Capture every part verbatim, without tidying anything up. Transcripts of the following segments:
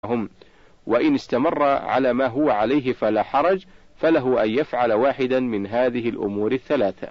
هم، وإن استمر على ما هو عليه فلا حرج، فله أن يفعل واحدا من هذه الأمور الثلاثة.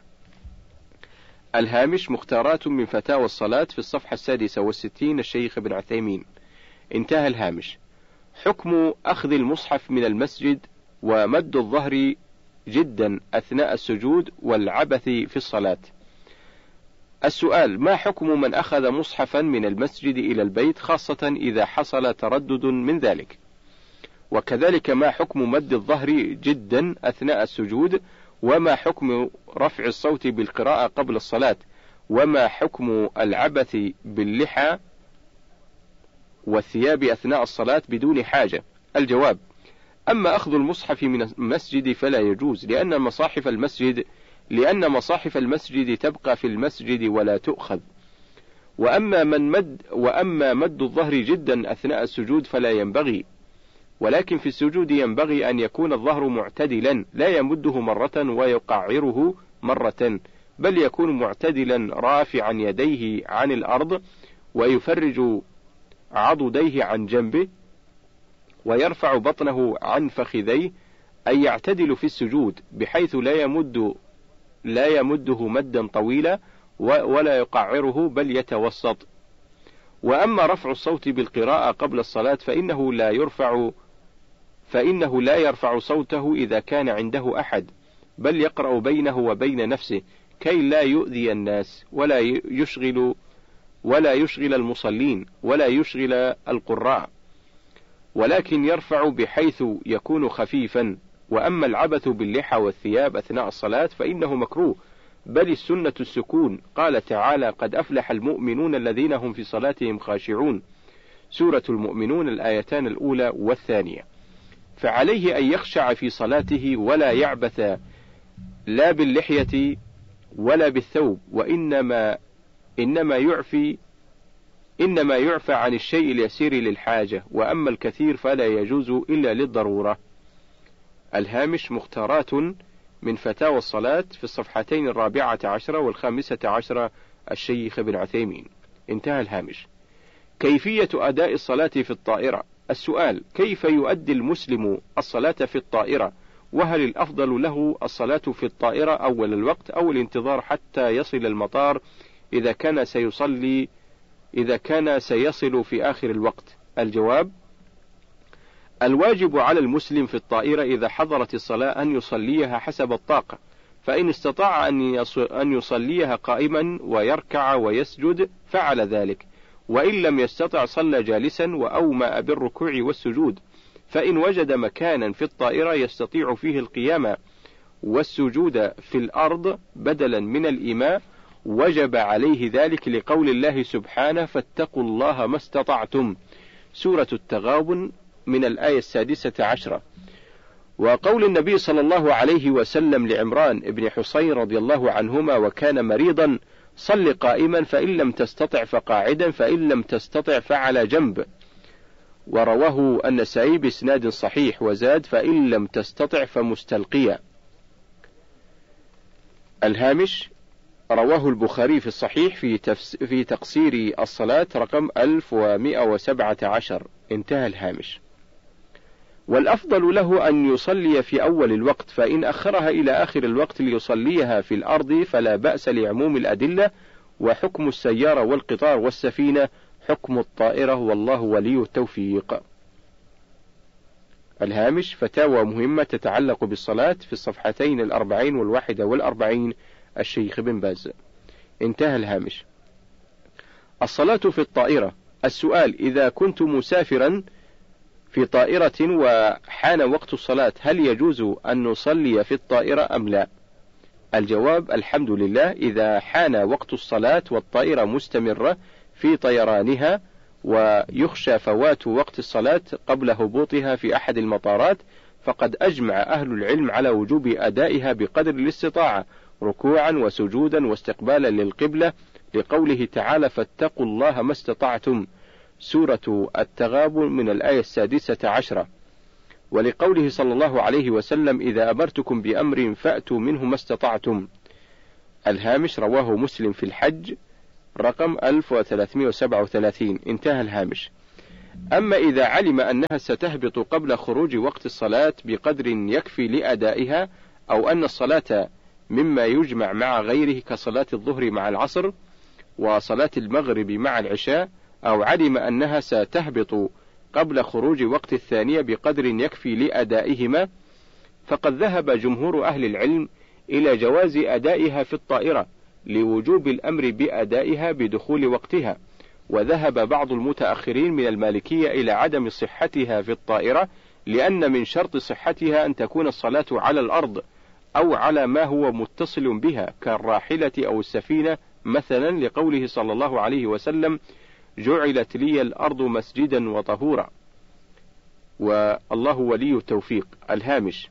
الهامش: مختارات من فتاوى الصلاة في الصفحة السادسة والستين، الشيخ ابن عثيمين. انتهى الهامش. حكم أخذ المصحف من المسجد ومد الظهر جدا أثناء السجود والعبث في الصلاة. السؤال: ما حكم من أخذ مصحفا من المسجد إلى البيت، خاصة إذا حصل تردد من ذلك؟ وكذلك ما حكم مد الظهر جدا أثناء السجود؟ وما حكم رفع الصوت بالقراءة قبل الصلاة؟ وما حكم العبث باللحى والثياب أثناء الصلاة بدون حاجة؟ الجواب: أما أخذ المصحف من المسجد فلا يجوز، لأن مصاحف المسجد لأن مصاحف المسجد تبقى في المسجد ولا تؤخذ. وأما من مد وأما مد الظهر جدا أثناء السجود فلا ينبغي، ولكن في السجود ينبغي أن يكون الظهر معتدلا، لا يمده مرة ويقعره مرة، بل يكون معتدلا رافعا يديه عن الأرض ويفرج عضديه عن جنبه ويرفع بطنه عن فخذيه، أي يعتدل في السجود بحيث لا يمد لا يمده مدا طويلا ولا يقعره بل يتوسط. وأما رفع الصوت بالقراءة قبل الصلاة فإنه لا يرفع فإنه لا يرفع صوته إذا كان عنده أحد، بل يقرأ بينه وبين نفسه كي لا يؤذي الناس ولا يشغل ولا يشغل المصلين ولا يشغل القراء، ولكن يرفع بحيث يكون خفيفا. وأما العبث باللحى والثياب أثناء الصلاة فإنه مكروه، بل السنة السكون. قال تعالى: قد أفلح المؤمنون الذين هم في صلاتهم خاشعون، سورة المؤمنون الآيتان الأولى والثانية. فعليه أن يخشع في صلاته ولا يعبث لا باللحية ولا بالثوب، وإنما إنما يعفي إنما يعفى عن الشيء اليسير للحاجة، وأما الكثير فلا يجوز إلا للضرورة. الهامش: مختارات من فتاوى الصلاة في الصفحتين الرابعة عشرة والخامسة عشرة، الشيخ ابن عثيمين. انتهى الهامش. كيفية أداء الصلاة في الطائرة. السؤال: كيف يؤدي المسلم الصلاة في الطائرة؟ وهل الأفضل له الصلاة في الطائرة أول الوقت أو الانتظار حتى يصل المطار إذا كان سيصلي إذا كان سيصل في آخر الوقت؟ الجواب: الواجب على المسلم في الطائرة إذا حضرت الصلاة أن يصليها حسب الطاقة، فإن استطاع أن يصليها قائما ويركع ويسجد فعل ذلك، وإن لم يستطع صلى جالسا وأومأ بالركوع والسجود. فإن وجد مكانا في الطائرة يستطيع فيه القيام والسجود في الأرض بدلا من الإيماء وجب عليه ذلك، لقول الله سبحانه: فاتقوا الله ما استطعتم، سورة التغابن من الآية السادسة عشرة. وقول النبي صلى الله عليه وسلم لعمران بن حصين رضي الله عنهما وكان مريضا: صل قائما فإن لم تستطع فقاعدا فإن لم تستطع فعلى جنب. ورواه النسائي بإسناد صحيح وزاد: فإن لم تستطع فمستلقيا. الهامش: رواه البخاري في الصحيح في, تفس في تقصير الصلاة رقم ألف ومئة وسبعة عشر. انتهى الهامش. والأفضل له أن يصلي في أول الوقت، فإن أخرها إلى آخر الوقت ليصليها في الأرض فلا بأس لعموم الأدلة. وحكم السيارة والقطار والسفينة حكم الطائرة، والله ولي التوفيق. الهامش: فتاوى مهمة تتعلق بالصلاة في الصفحتين الأربعين والواحدة والأربعين، الشيخ بن باز. انتهى الهامش. الصلاة في الطائرة. السؤال: إذا كنت مسافرا في طائرة وحان وقت الصلاة هل يجوز أن نصلي في الطائرة أم لا؟ الجواب: الحمد لله، إذا حان وقت الصلاة والطائرة مستمرة في طيرانها ويخشى فوات وقت الصلاة قبل هبوطها في أحد المطارات فقد أجمع أهل العلم على وجوب أدائها بقدر الاستطاعة، ركوعا وسجودا واستقبالا للقبلة، لقوله تعالى: فاتقوا الله ما استطعتم، سورة التغابن من الآية السادسة عشرة. ولقوله صلى الله عليه وسلم: إذا أمرتكم بأمر فأتوا منه ما استطعتم. الهامش: رواه مسلم في الحج رقم ألف وثلاثمئة وسبعة وثلاثين. انتهى الهامش. أما إذا علم أنها ستهبط قبل خروج وقت الصلاة بقدر يكفي لأدائها، أو أن الصلاة مما يجمع مع غيره كصلاة الظهر مع العصر وصلاة المغرب مع العشاء، أو علم أنها ستهبط قبل خروج وقت الثانية بقدر يكفي لأدائهما، فقد ذهب جمهور أهل العلم إلى جواز أدائها في الطائرة لوجوب الأمر بأدائها بدخول وقتها، وذهب بعض المتأخرين من المالكية إلى عدم صحتها في الطائرة، لأن من شرط صحتها أن تكون الصلاة على الأرض أو على ما هو متصل بها كالراحلة أو السفينة مثلا، لقوله صلى الله عليه وسلم: جعلت لي الأرض مسجدا وطهورا. والله ولي التوفيق. الهامش: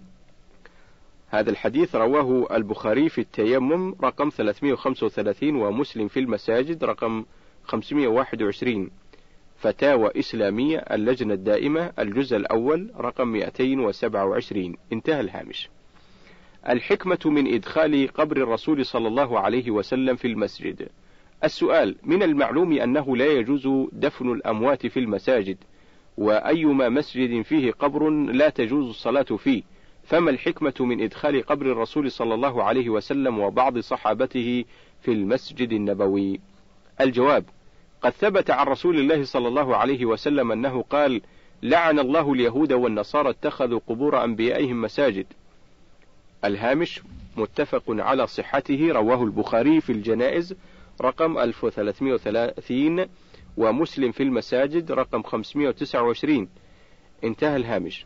هذا الحديث رواه البخاري في التيمم رقم ثلاثمائة وخمسة وثلاثين، ومسلم في المساجد رقم خمسمائة وواحد وعشرين، فتاوى إسلامية اللجنة الدائمة الجزء الأول رقم مئتين وسبعة وعشرين. انتهى الهامش. الحكمة من إدخال قبر الرسول صلى الله عليه وسلم في المسجد. السؤال: من المعلوم أنه لا يجوز دفن الأموات في المساجد، وأيما مسجد فيه قبر لا تجوز الصلاة فيه، فما الحكمة من إدخال قبر الرسول صلى الله عليه وسلم وبعض صحابته في المسجد النبوي؟ الجواب: قد ثبت عن رسول الله صلى الله عليه وسلم أنه قال: لعن الله اليهود والنصارى اتخذوا قبور أنبيائهم مساجد. الهامش: متفق على صحته، رواه البخاري في الجنائز رقم ألف وثلاثمائة وثلاثين، ومسلم في المساجد رقم خمسمائة وتسعة وعشرين. انتهى الهامش.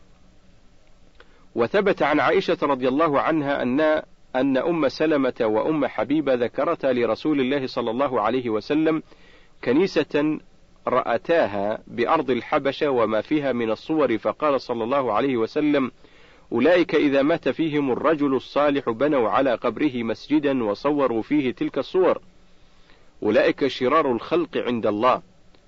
وثبت عن عائشة رضي الله عنها أن أن أم سلمة وأم حبيبة ذكرتا لرسول الله صلى الله عليه وسلم كنيسة رأتاها بأرض الحبشة وما فيها من الصور، فقال صلى الله عليه وسلم: أولئك إذا مات فيهم الرجل الصالح بنوا على قبره مسجدا وصوروا فيه تلك الصور، أولئك شرار الخلق عند الله.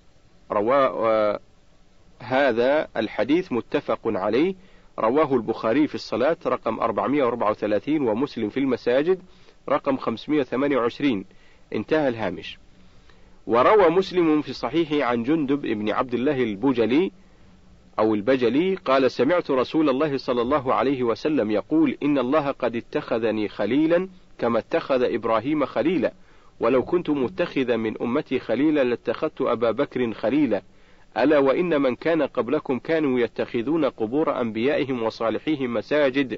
رواه هذا الحديث متفق عليه، رواه البخاري في الصلاة رقم أربعمائة وأربعة وثلاثين، ومسلم في المساجد رقم خمسمائة وثمانية وعشرين. انتهى الهامش. وروى مسلم في صحيحه عن جندب بن عبد الله البجلي أو البجلي قال: سمعت رسول الله صلى الله عليه وسلم يقول: إن الله قد اتخذني خليلا كما اتخذ إبراهيم خليلا، ولو كنت متخذا من أمتي خليلا لاتخذت أبا بكر خليلا، ألا وإن من كان قبلكم كانوا يتخذون قبور أنبيائهم وصالحيهم مساجد،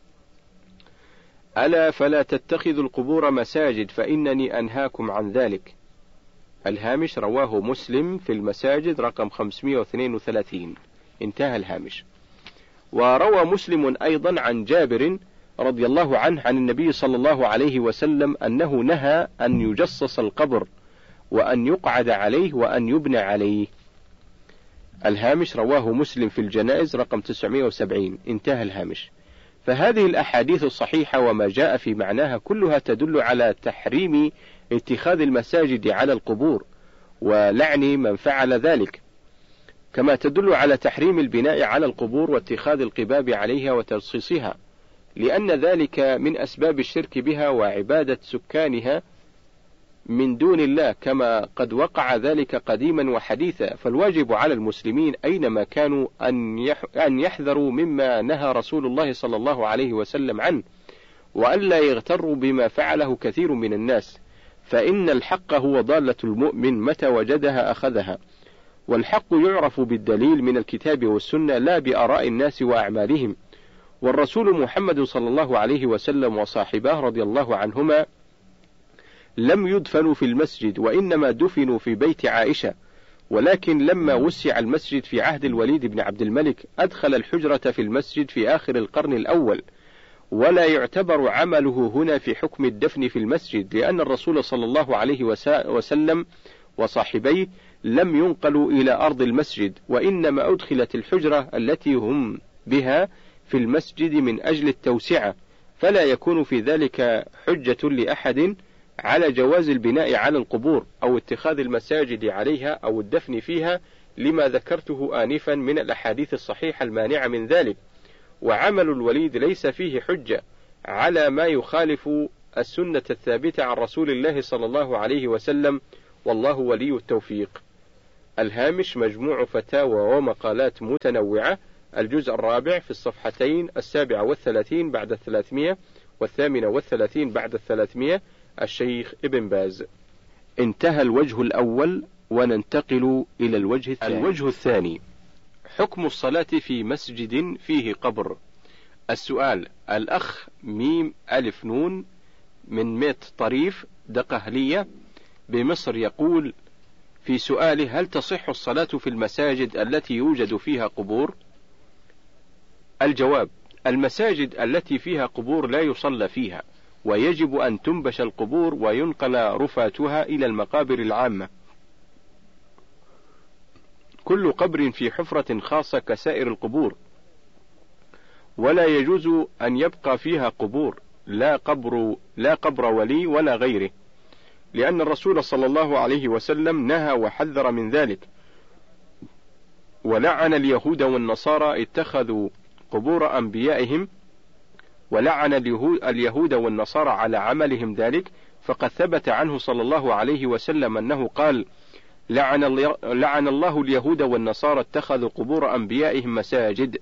ألا فلا تتخذوا القبور مساجد فإنني أنهاكم عن ذلك. الهامش: رواه مسلم في المساجد رقم خمسمائة واثنين وثلاثين. انتهى الهامش. وروى مسلم أيضا عن جابر رضي الله عنه عن النبي صلى الله عليه وسلم أنه نهى أن يجصص القبر وأن يقعد عليه وأن يبنى عليه. الهامش: رواه مسلم في الجنائز رقم تسعمائة وسبعين. انتهى الهامش. فهذه الأحاديث الصحيحة وما جاء في معناها كلها تدل على تحريم اتخاذ المساجد على القبور ولعن من فعل ذلك، كما تدل على تحريم البناء على القبور واتخاذ القباب عليها وترصيصها، لأن ذلك من أسباب الشرك بها وعبادة سكانها من دون الله، كما قد وقع ذلك قديما وحديثا. فالواجب على المسلمين أينما كانوا أن يحذروا مما نهى رسول الله صلى الله عليه وسلم عنه، وألا يغتروا بما فعله كثير من الناس، فإن الحق هو ضالة المؤمن، متى وجدها أخذها، والحق يعرف بالدليل من الكتاب والسنة لا بآراء الناس وأعمالهم. والرسول محمد صلى الله عليه وسلم وصاحباه رضي الله عنهما لم يدفنوا في المسجد، وإنما دفنوا في بيت عائشة، ولكن لما وسع المسجد في عهد الوليد بن عبد الملك أدخل الحجرة في المسجد في آخر القرن الأول، ولا يعتبر عمله هنا في حكم الدفن في المسجد، لأن الرسول صلى الله عليه وسلم وصاحبيه لم ينقلوا إلى أرض المسجد، وإنما أدخلت الحجرة التي هم بها في المسجد من أجل التوسعة، فلا يكون في ذلك حجة لأحد على جواز البناء على القبور أو اتخاذ المساجد عليها أو الدفن فيها، لما ذكرته آنفا من الأحاديث الصحيحة المانعة من ذلك. وعمل الوليد ليس فيه حجة على ما يخالف السنة الثابتة عن رسول الله صلى الله عليه وسلم، والله ولي التوفيق. الهامش مجموع فتاوى ومقالات متنوعة، الجزء الرابع في الصفحتين السابعة والثلاثين بعد الثلاثمية والثامنة والثلاثين بعد الثلاثمية، الشيخ ابن باز. انتهى الوجه الأول، وننتقل إلى الوجه الثاني. الوجه الثاني: حكم الصلاة في مسجد فيه قبر. السؤال: الأخ ميم ألف نون من ميت طريف دقهلية بمصر يقول في سؤاله: هل تصح الصلاة في المساجد التي يوجد فيها قبور؟ الجواب: المساجد التي فيها قبور لا يصلى فيها، ويجب أن تنبش القبور وينقل رفاتها إلى المقابر العامة. كل قبر في حفرة خاصة كسائر القبور، ولا يجوز أن يبقى فيها قبور، لا قبر لا قبر ولي ولا غيره، لأن الرسول صلى الله عليه وسلم نهى وحذر من ذلك، ولعن اليهود والنصارى اتخذوا قبور أنبيائهم، ولعن اليهود والنصارى على عملهم ذلك، فقد ثبت عنه صلى الله عليه وسلم أنه قال: لعن, لعن الله اليهود والنصارى اتخذوا قبور أنبيائهم مساجد.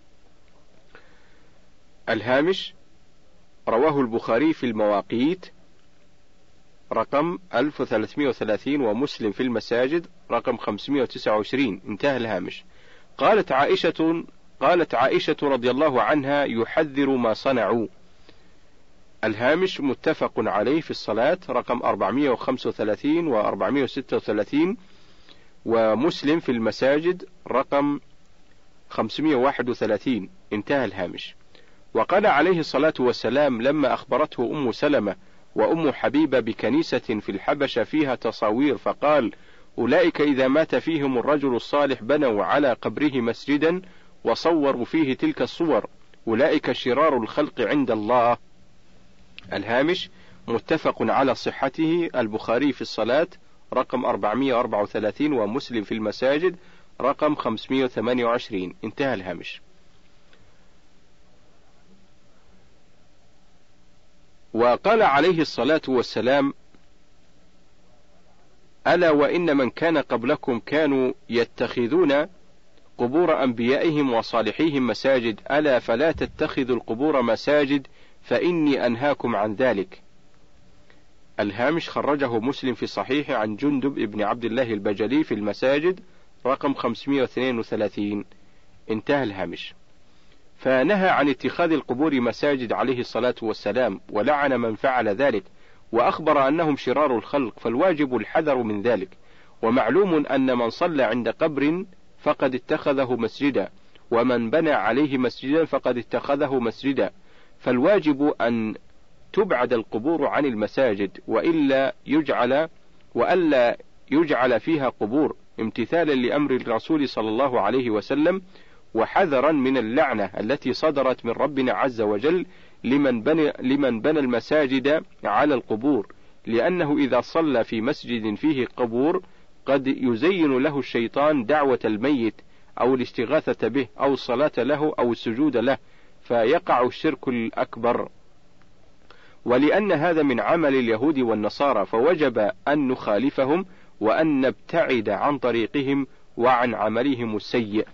الهامش: رواه البخاري في المواقيت رقم ألف وثلاثمائة وثلاثين، ومسلم في المساجد رقم خمسمائة وتسعة وعشرين. انتهى الهامش. قالت عائشة قالت عائشة رضي الله عنها: يحذر ما صنعوا. الهامش متفق عليه في الصلاة رقم أربعمائة وخمسة وثلاثين و أربعمائة وستة وثلاثين، ومسلم في المساجد رقم خمسمائة وواحد وثلاثين. انتهى الهامش. وقال عليه الصلاة والسلام لما أخبرته أم سلمة وأم حبيبة بكنيسة في الحبشة فيها تصاوير، فقال: أولئك إذا مات فيهم الرجل الصالح بنوا على قبره مسجدا وصوروا فيه تلك الصور، أولئك شرار الخلق عند الله. الهامش متفق على صحته، البخاري في الصلاة رقم أربعمائة وأربعة وثلاثين، ومسلم في المساجد رقم خمسمائة وثمانية وعشرين. انتهى الهامش. وقال عليه الصلاة والسلام: ألا وإن من كان قبلكم كانوا يتخذون قبور أنبيائهم وصالحيهم مساجد، ألا فلا تتخذوا القبور مساجد فإني أنهاكم عن ذلك. الهامش خرجه مسلم في صحيحه عن جندب ابن عبد الله البجلي في المساجد رقم خمسمائة واثنين وثلاثين. انتهى الهامش. فنهى عن اتخاذ القبور مساجد عليه الصلاة والسلام، ولعن من فعل ذلك، وأخبر أنهم شرار الخلق، فالواجب الحذر من ذلك. ومعلوم أن من صلى عند قبر فقد اتخذه مسجدا، ومن بنى عليه مسجدا فقد اتخذه مسجدا، فالواجب أن تبعد القبور عن المساجد، وإلا يجعل وألا يجعل فيها قبور، امتثالا لأمر الرسول صلى الله عليه وسلم، وحذرا من اللعنة التي صدرت من ربنا عز وجل لمن بنى, لمن بنى المساجد على القبور، لأنه إذا صلى في مسجد فيه قبور قد يزين له الشيطان دعوة الميت أو الاستغاثة به أو الصلاة له أو السجود له، فيقع الشرك الأكبر. ولأن هذا من عمل اليهود والنصارى، فوجب أن نخالفهم وأن نبتعد عن طريقهم وعن عملهم السيء.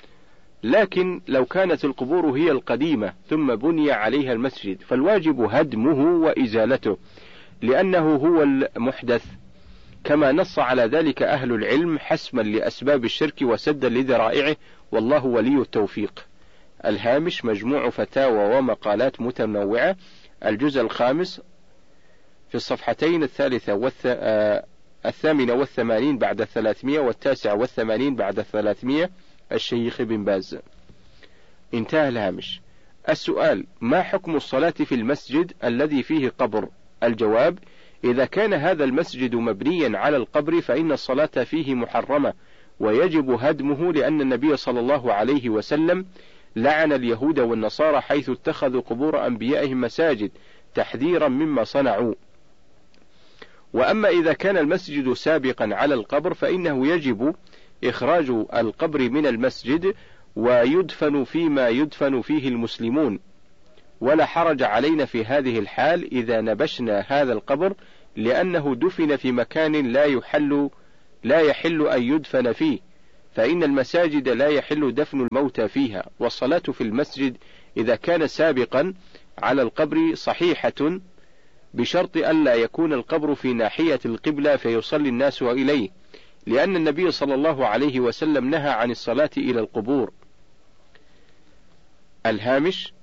لكن لو كانت القبور هي القديمة ثم بني عليها المسجد، فالواجب هدمه وإزالته، لأنه هو المحدث، كما نص على ذلك أهل العلم حسما لأسباب الشرك وسدا لذرائعه، والله ولي التوفيق. الهامش مجموع فتاوى ومقالات متنوعة، الجزء الخامس في الصفحتين الثالثة والث... آه... الثامنة والثمانين بعد الثلاثمية والتاسعة والثمانين بعد الثلاثمية، الشيخ ابن باز. انتهى الهامش. السؤال: ما حكم الصلاة في المسجد الذي فيه قبر؟ الجواب: إذا كان هذا المسجد مبنيا على القبر فإن الصلاة فيه محرمة، ويجب هدمه، لأن النبي صلى الله عليه وسلم لعن اليهود والنصارى حيث اتخذوا قبور أنبيائهم مساجد تحذيرا مما صنعوا. وأما إذا كان المسجد سابقا على القبر فإنه يجب إخراج القبر من المسجد ويدفن فيما يدفن فيه المسلمون، ولا حرج علينا في هذه الحال إذا نبشنا هذا القبر، لأنه دفن في مكان لا يحل لا يحل أن يدفن فيه، فإن المساجد لا يحل دفن الموتى فيها، والصلاة في المسجد إذا كان سابقا على القبر صحيحة بشرط ألا يكون القبر في ناحية القبلة فيصلي الناس إليه، لأن النبي صلى الله عليه وسلم نهى عن الصلاة إلى القبور. الهامش: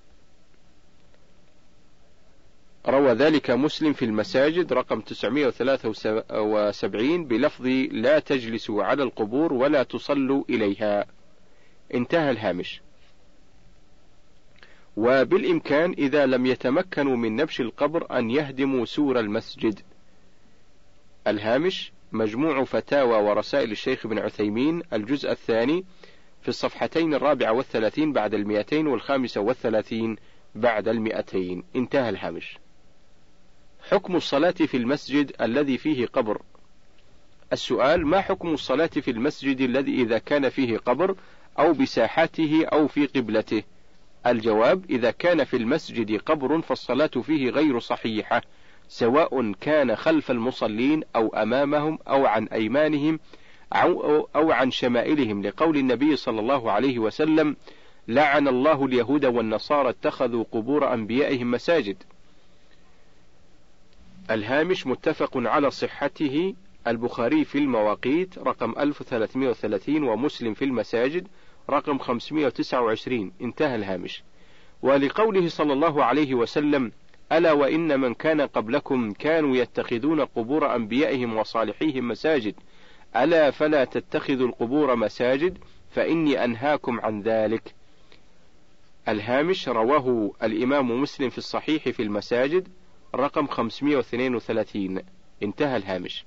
روى ذلك مسلم في المساجد رقم تسعمائة وثلاثة وسبعين بلفظ لا تجلسوا على القبور ولا تصلوا إليها. انتهى الهامش. وبالإمكان إذا لم يتمكنوا من نبش القبر أن يهدموا سور المسجد. الهامش: مجموع فتاوى ورسائل الشيخ ابن عثيمين الجزء الثاني في الصفحتين الرابعة والثلاثين بعد المئتين والخامسة والثلاثين بعد المئتين. انتهى الهامش. حكم الصلاة في المسجد الذي فيه قبر. السؤال: ما حكم الصلاة في المسجد الذي إذا كان فيه قبر أو بساحته أو في قبلته؟ الجواب: إذا كان في المسجد قبر فالصلاة فيه غير صحيحة، سواء كان خلف المصلين أو أمامهم أو عن أيمانهم أو, أو عن شمائلهم، لقول النبي صلى الله عليه وسلم: لعن الله اليهود والنصارى اتخذوا قبور أنبيائهم مساجد. الهامش: متفق على صحته، البخاري في المواقيت رقم ألف وثلاثمائة وثلاثين ومسلم في المساجد رقم خمسمائة وتسعة وعشرين. انتهى الهامش. ولقوله صلى الله عليه وسلم: ألا وإن من كان قبلكم كانوا يتخذون قبور أنبيائهم وصالحيهم مساجد، ألا فلا تتخذوا القبور مساجد فإني أنهاكم عن ذلك. الهامش: رواه الإمام مسلم في الصحيح في المساجد رقم خمسمائة واثنين وثلاثين. انتهى الهامش.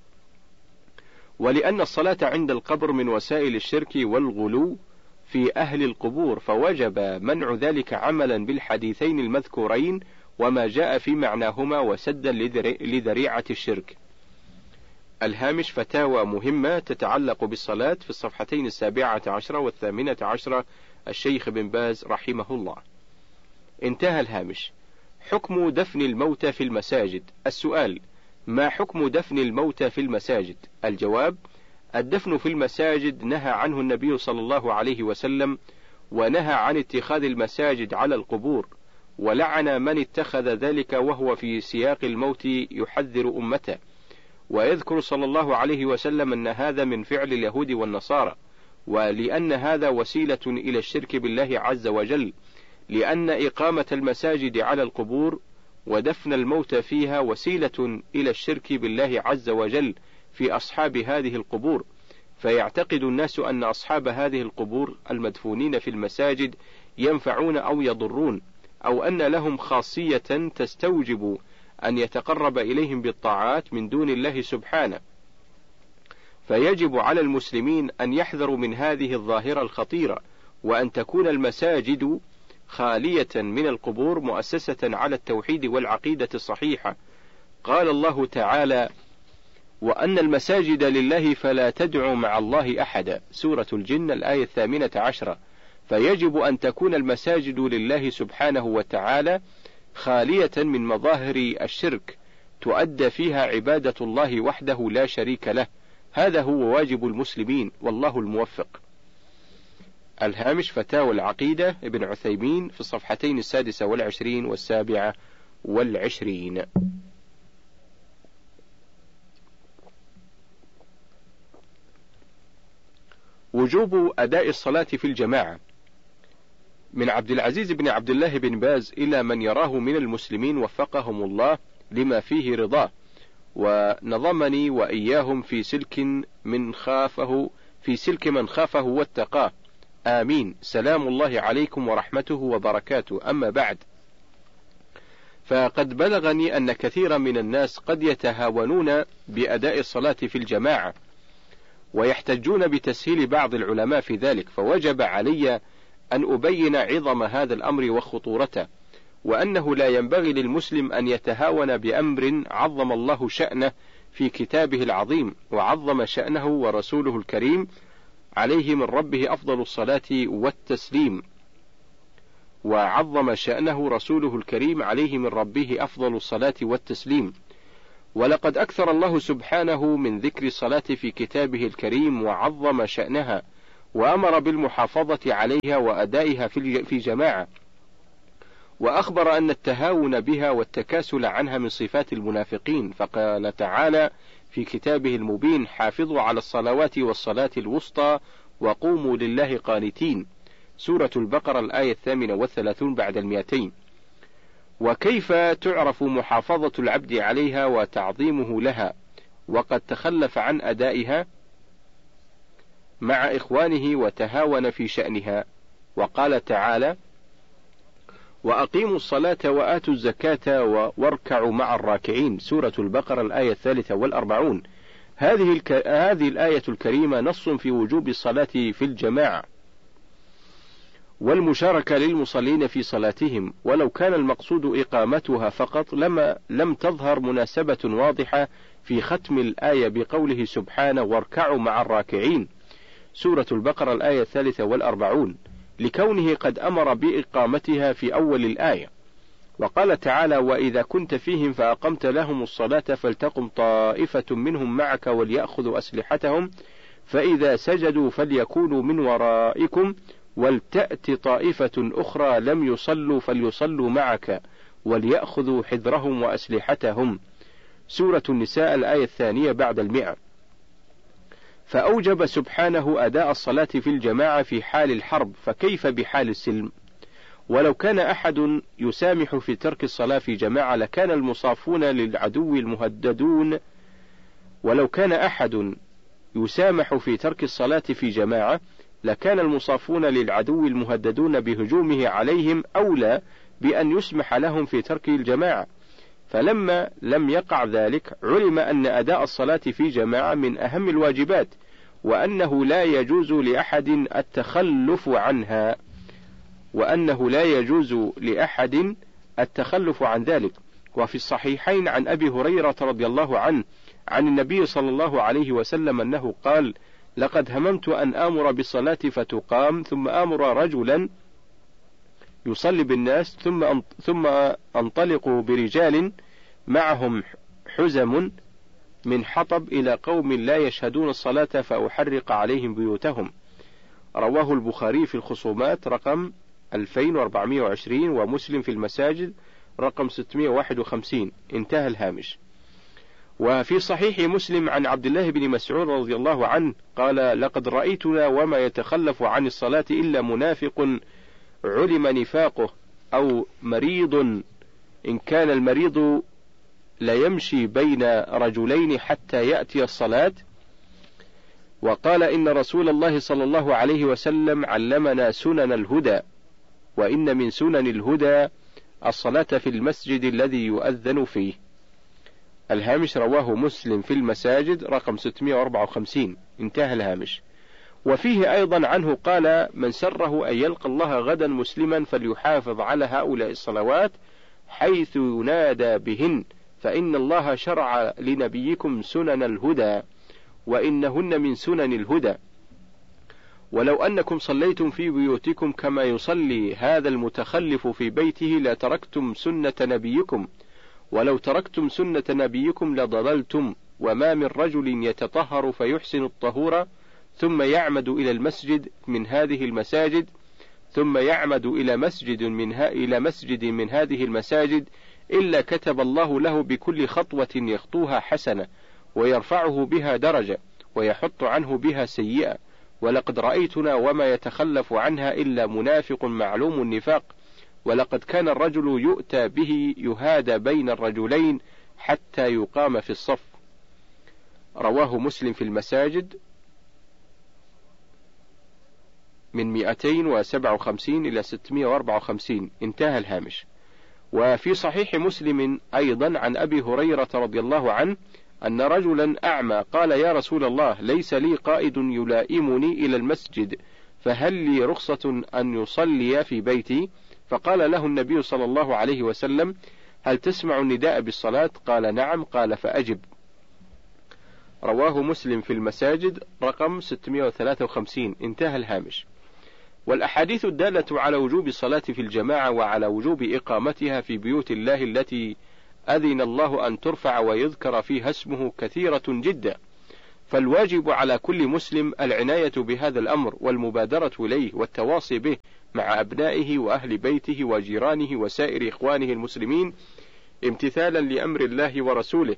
ولأن الصلاة عند القبر من وسائل الشرك والغلو في أهل القبور، فوجب منع ذلك عملا بالحديثين المذكورين وما جاء في معناهما وسدا لذريعة الشرك. الهامش: فتاوى مهمة تتعلق بالصلاة في الصفحتين السابعة عشرة والثامنة عشرة، الشيخ بن باز رحمه الله. انتهى الهامش. حكم دفن الموتى في المساجد. السؤال: ما حكم دفن الموتى في المساجد؟ الجواب: الدفن في المساجد نهى عنه النبي صلى الله عليه وسلم، ونهى عن اتخاذ المساجد على القبور، ولعن من اتخذ ذلك وهو في سياق الموت يحذر أمته. ويذكر صلى الله عليه وسلم أن هذا من فعل اليهود والنصارى، ولأن هذا وسيلة إلى الشرك بالله عز وجل، لأن إقامة المساجد على القبور ودفن الموت فيها وسيلة إلى الشرك بالله عز وجل في أصحاب هذه القبور، فيعتقد الناس أن أصحاب هذه القبور المدفونين في المساجد ينفعون أو يضرون، أو أن لهم خاصية تستوجب أن يتقرب إليهم بالطاعات من دون الله سبحانه. فيجب على المسلمين أن يحذروا من هذه الظاهرة الخطيرة، وأن تكون المساجد خالية من القبور مؤسسة على التوحيد والعقيدة الصحيحة. قال الله تعالى: وأن المساجد لله فلا تدعوا مع الله أحدا، سورة الجن الآية الثامنة عشرة. فيجب أن تكون المساجد لله سبحانه وتعالى خالية من مظاهر الشرك، تؤدى فيها عبادة الله وحده لا شريك له. هذا هو واجب المسلمين، والله الموفق. الهامش: فتاوى العقيدة ابن عثيمين في الصفحتين السادسة والعشرين والسابعة والعشرين. وجوب أداء الصلاة في الجماعة. من عبد العزيز بن عبد الله بن باز إلى من يراه من المسلمين وفقهم الله لما فيه رضاه، ونظمني وإياهم في سلك من خافه في سلك من خافه واتقاه. آمين. سلام الله عليكم ورحمته وبركاته. أما بعد، فقد بلغني أن كثيرا من الناس قد يتهاونون بأداء الصلاة في الجماعة، ويحتجون بتسهيل بعض العلماء في ذلك، فوجب علي أن أبين عظم هذا الأمر وخطورته، وأنه لا ينبغي للمسلم أن يتهاون بأمر عظم الله شأنه في كتابه العظيم، وعظم شأنه ورسوله الكريم عليه من ربه أفضل الصلاة والتسليم وعظم شأنه رسوله الكريم عليه من ربه أفضل الصلاة والتسليم ولقد أكثر الله سبحانه من ذكر الصلاة في كتابه الكريم وعظم شأنها، وأمر بالمحافظة عليها وأدائها في جماعة، وأخبر أن التهاون بها والتكاسل عنها من صفات المنافقين، فقال تعالى في كتابه المبين: حافظوا على الصلوات والصلاة الوسطى وقوموا لله قانتين. سورة البقرة الآية الثامنة والثلاثون بعد المئتين. وكيف تعرف محافظة العبد عليها وتعظيمه لها وقد تخلف عن أدائها مع إخوانه وتهاون في شأنها؟ وقال تعالى: وأقيموا الصلاة وآتوا الزكاة واركعوا مع الراكعين. سورة البقرة الآية الثالثة والأربعون. هذه الك... هذه الآية الكريمة نص في وجوب الصلاة في الجماعة والمشاركة للمصلين في صلاتهم، ولو كان المقصود إقامتها فقط لما لم تظهر مناسبة واضحة في ختم الآية بقوله سبحانه: واركعوا مع الراكعين. سورة البقرة الآية الثالثة والأربعون، لكونه قد أمر بإقامتها في أول الآية. وقال تعالى: وإذا كنت فيهم فأقمت لهم الصلاة فلتقم طائفة منهم معك وليأخذوا أسلحتهم فإذا سجدوا فليكونوا من ورائكم ولتأت طائفة أخرى لم يصلوا فليصلوا معك وليأخذوا حذرهم وأسلحتهم. سورة النساء الآية الثانية بعد المئة. فأوجب سبحانه أداء الصلاة في الجماعة في حال الحرب، فكيف بحال السلم؟ ولو كان أحد يسامح في ترك الصلاة في جماعة لكان المصافون للعدو المهددون ولو كان أحد يسامح في ترك الصلاة في جماعة لكان المصافون للعدو المهددون بهجومه عليهم أولى بأن يسمح لهم في ترك الجماعة، فلما لم يقع ذلك علم أن أداء الصلاة في جماعة من أهم الواجبات، وأنه لا يجوز لأحد التخلف عنها وأنه لا يجوز لأحد التخلف عن ذلك. وفي الصحيحين عن أبي هريرة رضي الله عنه عن النبي صلى الله عليه وسلم أنه قال: لقد هممت أن آمر بالصلاة فتقام ثم آمر رجلا يصلي بالناس ثم ثم أنطلق برجال معهم حزم من حطب إلى قوم لا يشهدون الصلاة فأحرق عليهم بيوتهم. رواه البخاري في الخصومات رقم ألفين وأربعمائة وعشرين ومسلم في المساجد رقم ستمائة وواحد وخمسين. انتهى الهامش. وفي صحيح مسلم عن عبد الله بن مسعود رضي الله عنه قال: لقد رأيتنا وما يتخلف عن الصلاة إلا منافق علم نفاقه أو مريض، إن كان المريض ليمشي بين رجلين حتى يأتي الصلاة. وقال: إن رسول الله صلى الله عليه وسلم علمنا سنن الهدى، وإن من سنن الهدى الصلاة في المسجد الذي يؤذن فيه. الهامش. رواه مسلم في المساجد رقم ستمائة وأربعة وخمسين. انتهى الهامش. وفيه أيضا عنه قال: من سره أن يلقى الله غدا مسلما فليحافظ على هؤلاء الصلوات حيث ينادى بهن، فإن الله شرع لنبيكم سنن الهدى وإنهن من سنن الهدى. ولو أنكم صليتم في بيوتكم كما يصلي هذا المتخلف في بيته لتركتم سنة نبيكم، ولو تركتم سنة نبيكم لضللتم. وما من رجل يتطهر فيحسن الطهور ثم يعمد إلى المسجد من هذه المساجد ثم يعمد إلى مسجد من ها إلى مسجد من هذه المساجد إلا كتب الله له بكل خطوة يخطوها حسنة ويرفعه بها درجة ويحط عنه بها سيئة. ولقد رأيتنا وما يتخلف عنها إلا منافق معلوم النفاق، ولقد كان الرجل يؤتى به يهادى بين الرجلين حتى يقام في الصف. رواه مسلم في المساجد من مئتين وسبعة وخمسين إلى ستمائة وأربعة وخمسين. انتهى الهامش. وفي صحيح مسلم أيضا عن أبي هريرة رضي الله عنه أن رجلا أعمى قال: يا رسول الله، ليس لي قائد يلائمني إلى المسجد، فهل لي رخصة أن يصلي في بيتي؟ فقال له النبي صلى الله عليه وسلم: هل تسمع النداء بالصلاة؟ قال: نعم. قال: فأجب. رواه مسلم في المساجد رقم ستمائة وثلاثة وخمسين. انتهى الهامش. والأحاديث الدالة على وجوب الصلاة في الجماعة وعلى وجوب إقامتها في بيوت الله التي أذن الله أن ترفع ويذكر فيها اسمه كثيرة جدا، فالواجب على كل مسلم العناية بهذا الأمر والمبادرة إليه والتواصي به مع أبنائه وأهل بيته وجيرانه وسائر إخوانه المسلمين، امتثالا لأمر الله ورسوله،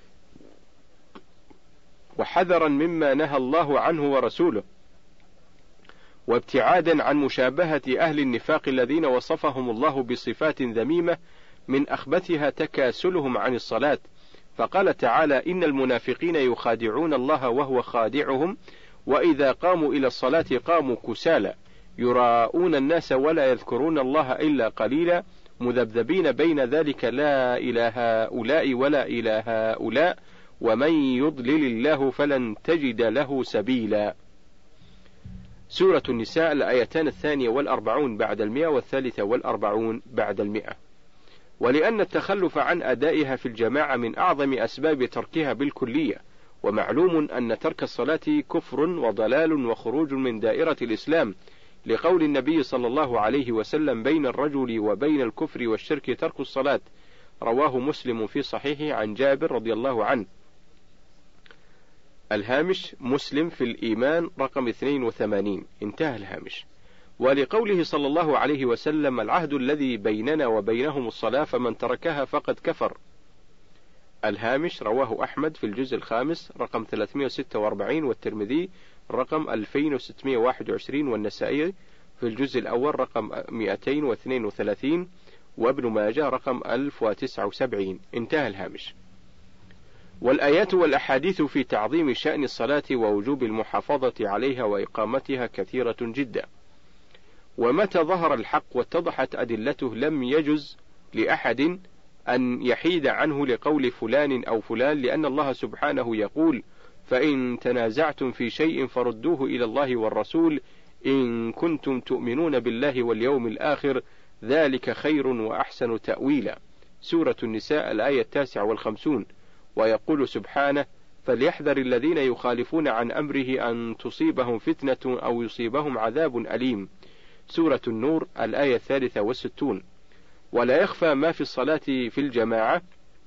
وحذرا مما نهى الله عنه ورسوله، وابتعادا عن مشابهة أهل النفاق الذين وصفهم الله بصفات ذميمة من أخبثها تكاسلهم عن الصلاة، فقال تعالى: إن المنافقين يخادعون الله وهو خادعهم وإذا قاموا إلى الصلاة قاموا كسالى يراءون الناس ولا يذكرون الله إلا قليلا مذبذبين بين ذلك لا إلى هؤلاء ولا إلى هؤلاء ومن يضلل الله فلن تجد له سبيلا. سورة النساء، الآيتان الثانية والأربعون بعد المئة والثالثة والأربعون بعد المئة. ولأن التخلف عن أدائها في الجماعة من أعظم أسباب تركها بالكلية، ومعلوم أن ترك الصلاة كفر وضلال وخروج من دائرة الإسلام، لقول النبي صلى الله عليه وسلم: بين الرجل وبين الكفر والشرك ترك الصلاة، رواه مسلم في صحيحه عن جابر رضي الله عنه. الهامش: مسلم في الإيمان رقم اثنين وثمانين، انتهى الهامش. ولقوله صلى الله عليه وسلم: العهد الذي بيننا وبينهم الصلاة فمن تركها فقد كفر. الهامش: رواه أحمد في الجزء الخامس رقم ثلاثمئة وستة وأربعين، والترمذي رقم ألفين وستمئة وواحد وعشرين، والنسائي في الجزء الأول رقم مئتين واثنين وثلاثين، وابن ماجه رقم ألف وتسعة وسبعين، انتهى الهامش. والآيات والأحاديث في تعظيم شأن الصلاة ووجوب المحافظة عليها وإقامتها كثيرة جدا، ومتى ظهر الحق واتضحت أدلته لم يجز لأحد أن يحيد عنه لقول فلان أو فلان، لأن الله سبحانه يقول: فإن تنازعتم في شيء فردوه إلى الله والرسول إن كنتم تؤمنون بالله واليوم الآخر ذلك خير وأحسن تأويلا. سورة النساء، الآية التاسعة والخمسون. ويقول سبحانه: فليحذر الذين يخالفون عن أمره أن تصيبهم فتنة أو يصيبهم عذاب أليم. سورة النور، الآية الثالثة والستون. ولا يخفى ما في الصلاة في الجماعة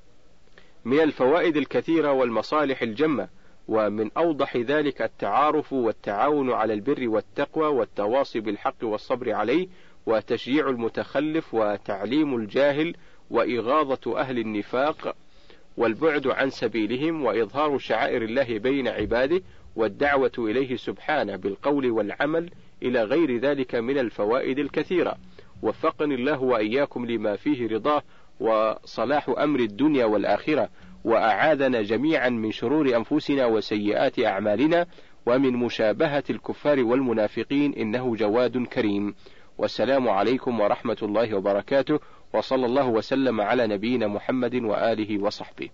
من الفوائد الكثيرة والمصالح الجمة، ومن أوضح ذلك التعارف والتعاون على البر والتقوى والتواصي بالحق والصبر عليه، وتشجيع المتخلف وتعليم الجاهل وإغاظة أهل النفاق والبعد عن سبيلهم، وإظهار شعائر الله بين عباده والدعوة إليه سبحانه بالقول والعمل، إلى غير ذلك من الفوائد الكثيرة. وفقني الله وإياكم لما فيه رضاه وصلاح أمر الدنيا والآخرة، وأعاذنا جميعا من شرور أنفسنا وسيئات أعمالنا ومن مشابهة الكفار والمنافقين، إنه جواد كريم. والسلام عليكم ورحمة الله وبركاته، وصلى الله وسلم على نبينا محمد وآله وصحبه.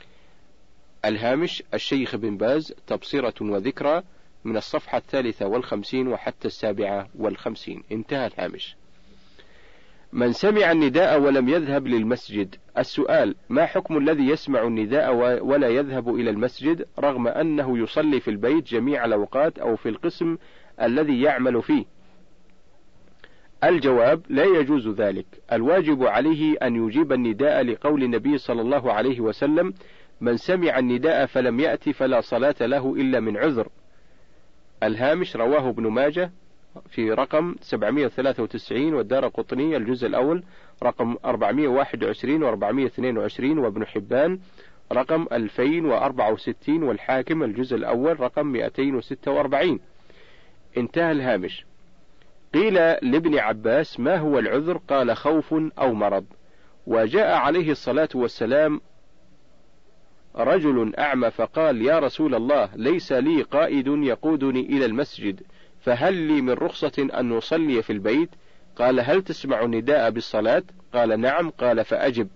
الهامش: الشيخ بن باز، تبصرة وذكرى، من الصفحة الثالثة والخمسين وحتى السابعة والخمسين، انتهى الهامش. من سمع النداء ولم يذهب للمسجد. السؤال: ما حكم الذي يسمع النداء ولا يذهب إلى المسجد رغم أنه يصلي في البيت جميع الأوقات أو في القسم الذي يعمل فيه؟ الجواب: لا يجوز ذلك. الواجب عليه أن يجيب النداء لقول النبي صلى الله عليه وسلم: من سمع النداء فلم يأتي فلا صلاة له إلا من عذر. الهامش: رواه ابن ماجه في رقم سبعمئة وثلاثة وتسعين، والدارقطني الجزء الأول رقم أربعمئة وواحد وعشرين وأربعمئة واثنين وعشرين، وابن حبان رقم ألفين وأربعة وستين، والحاكم الجزء الأول رقم مئتين وستة وأربعين، انتهى الهامش. قيل لابن عباس: ما هو العذر؟ قال: خوف أو مرض. وجاء عليه الصلاة والسلام رجل أعمى فقال: يا رسول الله، ليس لي قائد يقودني إلى المسجد، فهل لي من رخصة أن نصلي في البيت؟ قال: هل تسمع النداء بالصلاة؟ قال: نعم. قال: فأجب.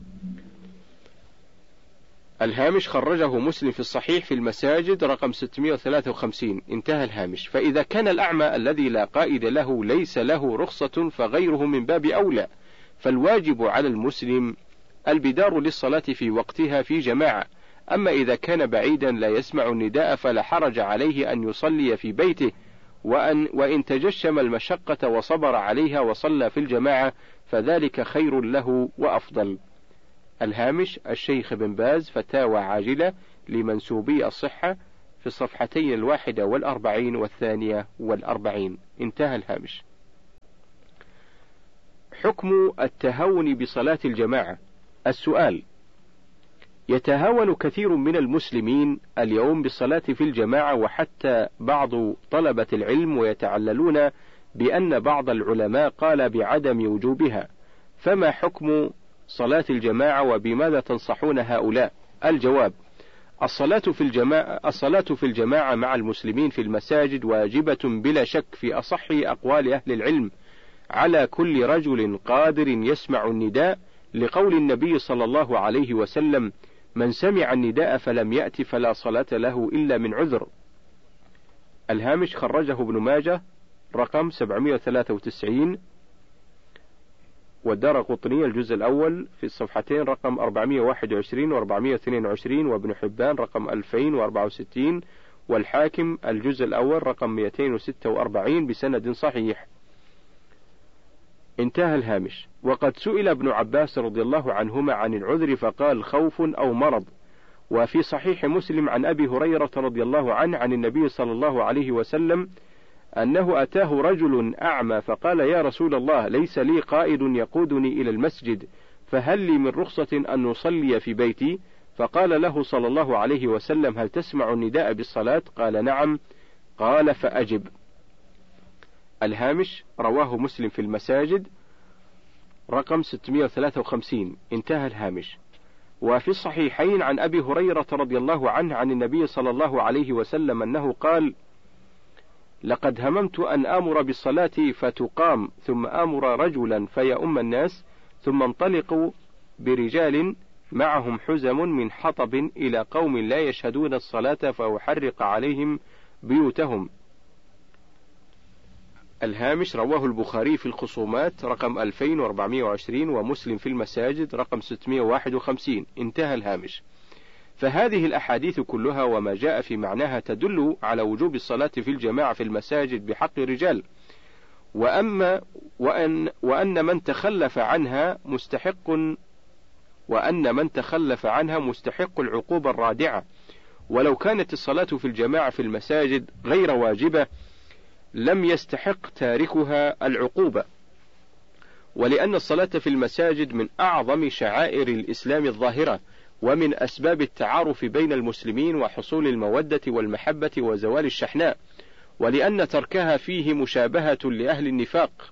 الهامش: خرجه مسلم في الصحيح في المساجد رقم ستمئة وثلاثة وخمسين، انتهى الهامش. فإذا كان الأعمى الذي لا قائد له ليس له رخصة فغيره من باب أولى، فالواجب على المسلم البدار للصلاة في وقتها في جماعة. أما إذا كان بعيدا لا يسمع النداء فلا حرج عليه أن يصلي في بيته، وأن وإن تجشم المشقة وصبر عليها وصلى في الجماعة فذلك خير له وأفضل. الهامش: الشيخ بن باز فتاوى عاجلة لمنسوبي الصحة في الصفحتين الواحدة والأربعين والثانية والأربعين. انتهى الهامش. حكم التهاون بصلاة الجماعة. السؤال: يتهاون كثير من المسلمين اليوم بالصلاة في الجماعة، وحتى بعض طلبة العلم، ويتعللون بأن بعض العلماء قال بعدم وجوبها، فما حكم صلاة الجماعة وبماذا تنصحون هؤلاء؟ الجواب: الصلاة في الجماعة الصلاة في الجماعة مع المسلمين في المساجد واجبة بلا شك في أصح أقوال أهل العلم على كل رجل قادر يسمع النداء، لقول النبي صلى الله عليه وسلم: من سمع النداء فلم يأت فلا صلاة له إلا من عذر. الهامش: خرجه ابن ماجه رقم سبعمائة وثلاثة وتسعين، والدارقطني الجزء الأول في الصفحتين رقم أربعمائة وواحد وعشرين وأربعمائة واثنين وعشرين، وابن حبان رقم ألفين وأربعة وستين، والحاكم الجزء الأول رقم مئتين وستة وأربعين بسند صحيح. انتهى الهامش. وقد سئل ابن عباس رضي الله عنهما عن العذر فقال: خوف أو مرض. وفي صحيح مسلم عن أبي هريرة رضي الله عنه عن النبي صلى الله عليه وسلم أنه أتاه رجل أعمى فقال: يا رسول الله، ليس لي قائد يقودني إلى المسجد، فهل لي من رخصة أن نصلي في بيتي؟ فقال له صلى الله عليه وسلم: هل تسمع النداء بالصلاة؟ قال: نعم. قال: فأجب. الهامش: رواه مسلم في المساجد رقم ستمائة وثلاثة وخمسين. انتهى الهامش. وفي الصحيحين عن أبي هريرة رضي الله عنه عن النبي صلى الله عليه وسلم أنه قال: لقد هممت أن آمر بالصلاة فتقام، ثم آمر رجلا فيؤم الناس، ثم انطلقوا برجال معهم حزم من حطب إلى قوم لا يشهدون الصلاة فأحرق عليهم بيوتهم. الهامش: رواه البخاري في الخصومات رقم ألفين وأربعمائة وعشرين، ومسلم في المساجد رقم ستمائة وواحد وخمسين. انتهى الهامش. فهذه الأحاديث كلها وما جاء في معناها تدل على وجوب الصلاة في الجماعة في المساجد بحق الرجال، وأما وأن وأن من تخلف عنها مستحق وأن من تخلف عنها مستحق العقوبة الرادعة. ولو كانت الصلاة في الجماعة في المساجد غير واجبة لم يستحق تاركها العقوبة، ولأن الصلاة في المساجد من أعظم شعائر الإسلام الظاهرة، ومن أسباب التعارف بين المسلمين وحصول المودة والمحبة وزوال الشحناء، ولأن تركها فيه مشابهة لأهل النفاق،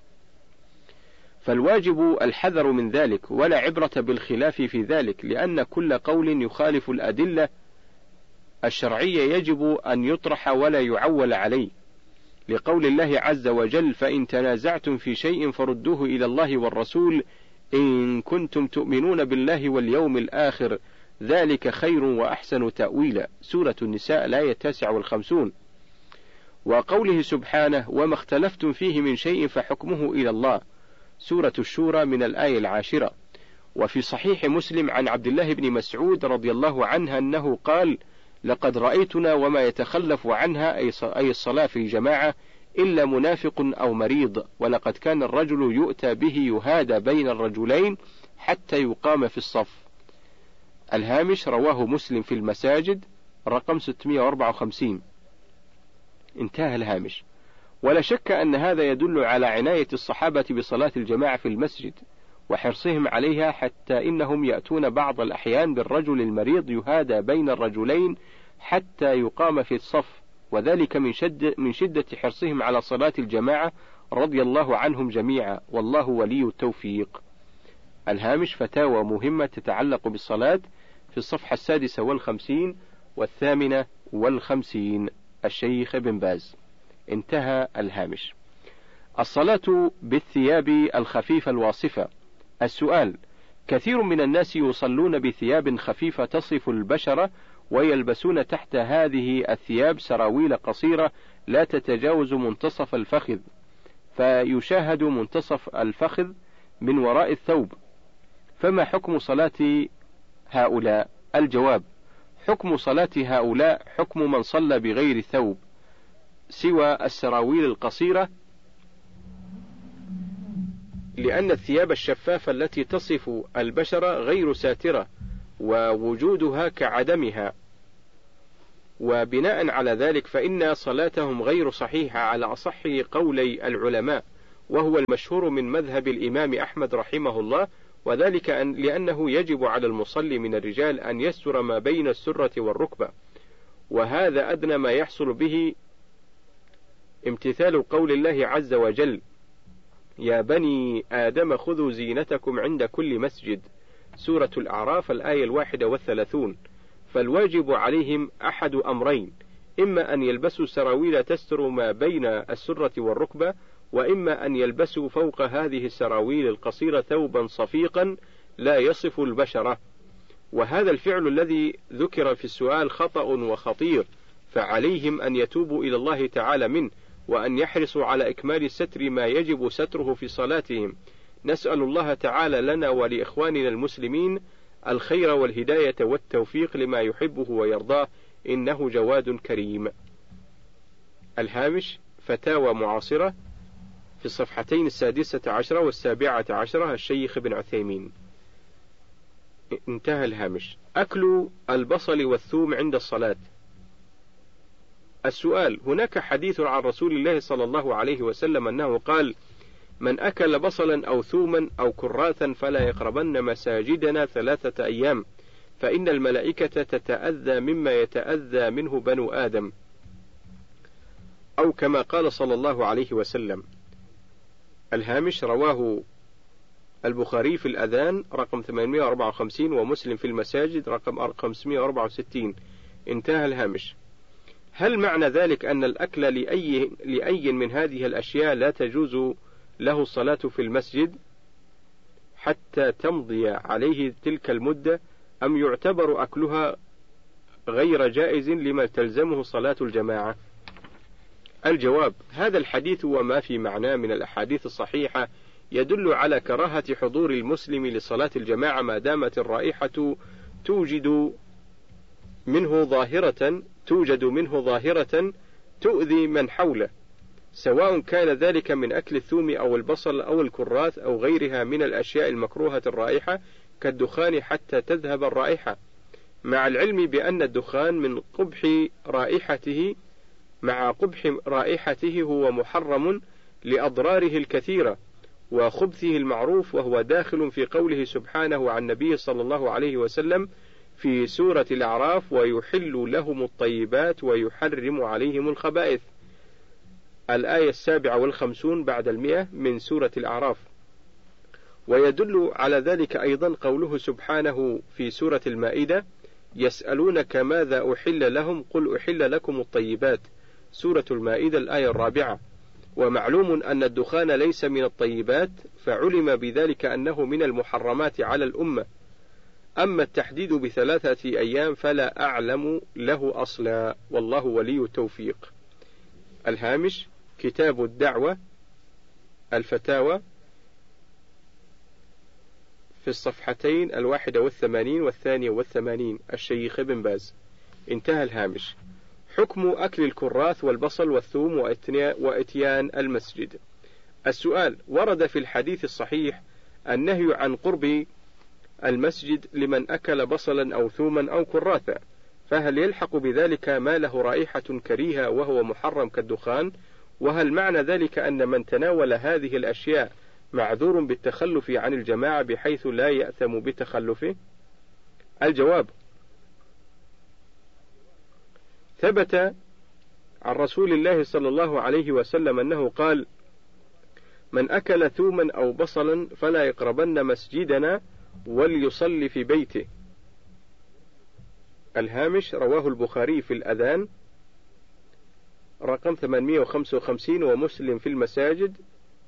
فالواجب الحذر من ذلك، ولا عبرة بالخلاف في ذلك، لأن كل قول يخالف الأدلة الشرعية يجب أن يطرح ولا يعول عليه، لقول الله عز وجل: فإن تنازعتم في شيء فردوه إلى الله والرسول إن كنتم تؤمنون بالله واليوم الآخر ذلك خير وأحسن تأويلا. سورة النساء الآية التاسعة والخمسون. وقوله سبحانه: وما اختلفتم فيه من شيء فحكمه إلى الله. سورة الشورى من الآية العاشرة. وفي صحيح مسلم عن عبد الله بن مسعود رضي الله عنه أنه قال: لقد رأيتنا وما يتخلف عنها أي الصلاة في جماعة إلا منافق أو مريض، ولقد كان الرجل يؤتى به يهادى بين الرجلين حتى يقام في الصف. الهامش: رواه مسلم في المساجد رقم ستمائة وأربعة وخمسين. انتهى الهامش. ولا شك أن هذا يدل على عناية الصحابة بصلاة الجماعة في المسجد وحرصهم عليها، حتى إنهم يأتون بعض الأحيان بالرجل المريض يهادى بين الرجلين حتى يقام في الصف، وذلك من, شد من شدة حرصهم على صلاة الجماعة رضي الله عنهم جميعا، والله ولي التوفيق. الهامش: فتاوى مهمة تتعلق بالصلاة في الصفحة السادسة والخمسين والثامنة والخمسين، الشيخ بن باز. انتهى الهامش. الصلاة بالثياب الخفيفة الواصفة. السؤال: كثير من الناس يصلون بثياب خفيفة تصف البشرة، ويلبسون تحت هذه الثياب سراويل قصيرة لا تتجاوز منتصف الفخذ، فيشاهد منتصف الفخذ من وراء الثوب، فما حكم صلاة هؤلاء؟ الجواب: حكم صلاة هؤلاء حكم من صلى بغير ثوب سوى السراويل القصيرة، لأن الثياب الشفافة التي تصف البشرة غير ساترة ووجودها كعدمها، وبناء على ذلك فإن صلاتهم غير صحيحة على أصح قولي العلماء، وهو المشهور من مذهب الإمام أحمد رحمه الله، وذلك أن لأنه يجب على المصلي من الرجال أن يستر ما بين السرة والركبة، وهذا أدنى ما يحصل به امتثال قول الله عز وجل: يا بني آدم خذوا زينتكم عند كل مسجد، سورة الأعراف الآية الواحدة والثلاثون. فالواجب عليهم أحد أمرين: إما أن يلبسوا سراويل تستر ما بين السرة والركبة، وإما أن يلبسوا فوق هذه السراويل القصيرة ثوبا صفيقا لا يصف البشرة. وهذا الفعل الذي ذكر في السؤال خطأ وخطير، فعليهم أن يتوبوا إلى الله تعالى منه، وأن يحرصوا على إكمال ستر ما يجب ستره في صلاتهم. نسأل الله تعالى لنا ولإخواننا المسلمين الخير والهداية والتوفيق لما يحبه ويرضاه، إنه جواد كريم. الهامش: فتاوى معاصرة، في الصفحتين السادسة عشرة والسابعة عشرة، الشيخ ابن عثيمين. انتهى الهامش. أكل البصل والثوم عند الصلاة. السؤال: هناك حديث عن رسول الله صلى الله عليه وسلم أنه قال: من أكل بصلا أو ثوما أو كراثا فلا يقربن مساجدنا ثلاثة أيام، فإن الملائكة تتأذى مما يتأذى منه بنو آدم، أو كما قال صلى الله عليه وسلم. الهامش: رواه البخاري في الأذان رقم ثمانمائة وأربعة وخمسين، ومسلم في المساجد رقم خمسمائة وأربعة وستين. انتهى الهامش. هل معنى ذلك أن الأكل لأي, لأي من هذه الأشياء لا تجوز له الصلاة في المسجد حتى تمضي عليه تلك المدة، أم يعتبر أكلها غير جائز لما تلزمه صلاة الجماعة؟ الجواب: هذا الحديث وما في معناه من الأحاديث الصحيحة يدل على كراهة حضور المسلم لصلاة الجماعة ما دامت الرائحة توجد منه ظاهرة توجد منه ظاهرة تؤذي من حوله، سواء كان ذلك من أكل الثوم أو البصل أو الكراث أو غيرها من الأشياء المكروهة الرائحة كالدخان حتى تذهب الرائحة، مع العلم بأن الدخان من قبح رائحته مع قبح رائحته هو محرم لأضراره الكثيرة وخبثه المعروف، وهو داخل في قوله سبحانه عن النبي صلى الله عليه وسلم في سورة الأعراف: ويحل لهم الطيبات ويحرم عليهم الخبائث، الآية السابعة والخمسون بعد المئة من سورة الأعراف. ويدل على ذلك أيضا قوله سبحانه في سورة المائدة: يسألونك ماذا أحل لهم قل أحل لكم الطيبات، سورة المائدة الآية الرابعة. ومعلوم أن الدخان ليس من الطيبات، فعلم بذلك أنه من المحرمات على الأمة. أما التحديد بثلاثة أيام فلا أعلم له أصلا، والله ولي التوفيق. الهامش: كتاب الدعوة الفتاوى في الصفحتين الواحدة والثمانين والثانية والثمانين، الشيخ ابن باز. انتهى الهامش. حكم أكل الكراث والبصل والثوم وإتيان المسجد. السؤال: ورد في الحديث الصحيح النهي عن قرب المسجد لمن أكل بصلا أو ثوما أو كراثا، فهل يلحق بذلك ما له رائحة كريهة وهو محرم كالدخان؟ وهل معنى ذلك أن من تناول هذه الأشياء معذور بالتخلف عن الجماعة بحيث لا يأثم بتخلفه؟ الجواب: ثبت عن رسول الله صلى الله عليه وسلم أنه قال: من أكل ثوما أو بصلا فلا يقربن مسجدنا وليصلي في بيته. الهامش: رواه البخاري في الأذان رقم ثمانمائة وخمسة وخمسين، ومسلم في المساجد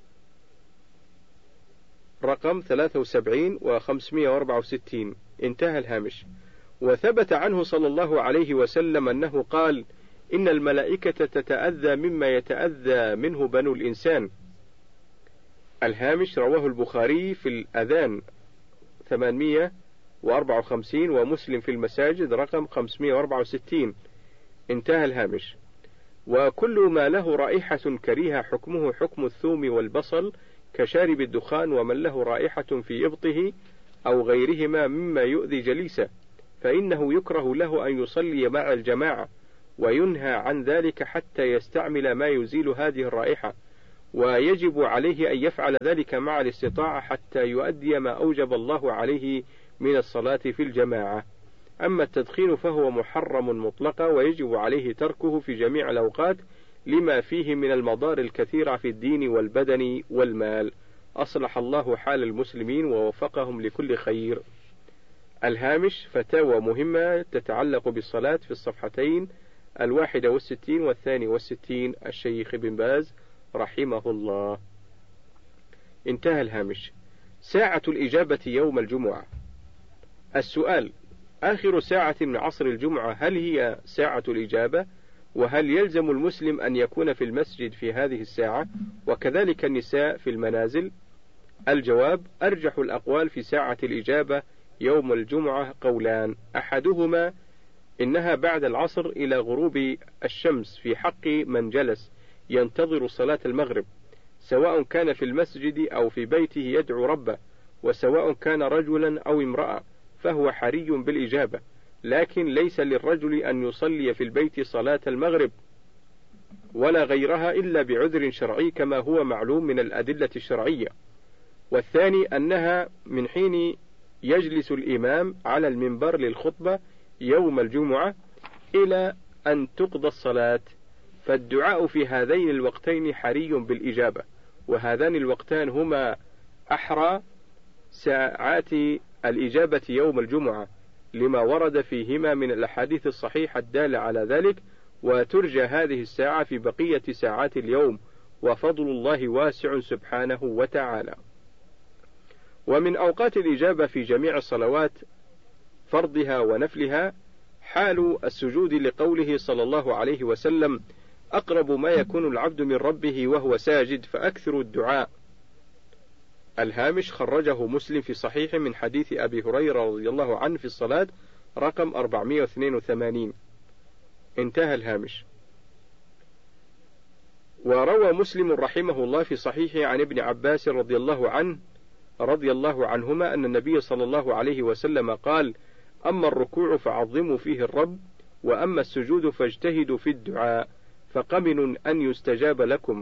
رقم ثلاثة وسبعين وخمسمائة وأربعة وستين. انتهى الهامش. وثبت عنه صلى الله عليه وسلم أنه قال: إن الملائكة تتأذى مما يتأذى منه بنو الإنسان. الهامش: رواه البخاري في الأذان ثمانمائة وأربعة وخمسين، ومسلم في المساجد رقم خمسمائة وأربعة وستين. انتهى الهامش. وكل ما له رائحة كريهة حكمه حكم الثوم والبصل كشارب الدخان ومن له رائحة في إبطه أو غيرهما مما يؤذي جليسه، فإنه يكره له أن يصلي مع الجماعة، وينهى عن ذلك حتى يستعمل ما يزيل هذه الرائحة، ويجب عليه أن يفعل ذلك مع الاستطاعة حتى يؤدي ما أوجب الله عليه من الصلاة في الجماعة. أما التدخين فهو محرم مطلقا، ويجب عليه تركه في جميع الأوقات لما فيه من المضار الكثيرة في الدين والبدن والمال. أصلح الله حال المسلمين ووفقهم لكل خير. الهامش: فتاوى مهمة تتعلق بالصلاة في الصفحتين الواحدة والستين والثاني والستين، الشيخ بن باز رحمه الله. انتهى الهامش. ساعة الإجابة يوم الجمعة. السؤال: آخر ساعة من عصر الجمعة هل هي ساعة الإجابة؟ وهل يلزم المسلم أن يكون في المسجد في هذه الساعة، وكذلك النساء في المنازل؟ الجواب: أرجح الأقوال في ساعة الإجابة يوم الجمعة قولان: أحدهما إنها بعد العصر إلى غروب الشمس في حق من جلس ينتظر صلاة المغرب، سواء كان في المسجد أو في بيته يدعو ربه، وسواء كان رجلا أو امرأة فهو حري بالإجابة، لكن ليس للرجل أن يصلي في البيت صلاة المغرب ولا غيرها إلا بعذر شرعي كما هو معلوم من الأدلة الشرعية. والثاني أنها من حين يجلس الإمام على المنبر للخطبة يوم الجمعة إلى أن تقضى الصلاة، فالدعاء في هذين الوقتين حري بالإجابة، وهذان الوقتان هما أحرى ساعات الإجابة يوم الجمعة لما ورد فيهما من الأحاديث الصحيحة الدالة على ذلك، وترجى هذه الساعة في بقية ساعات اليوم، وفضل الله واسع سبحانه وتعالى. ومن أوقات الإجابة في جميع الصلوات فرضها ونفلها حال السجود، لقوله صلى الله عليه وسلم: أقرب ما يكون العبد من ربه وهو ساجد فأكثر الدعاء. الهامش: خرجه مسلم في صحيح من حديث أبي هريرة رضي الله عنه في الصلاة رقم أربعمائة واثنين وثمانين. انتهى الهامش. وروى مسلم رحمه الله في صحيحه عن ابن عباس رضي الله عنه رضي الله عنهما أن النبي صلى الله عليه وسلم قال: أما الركوع فعظموا فيه الرب، وأما السجود فاجتهدوا في الدعاء، فقمن أن يستجاب لكم.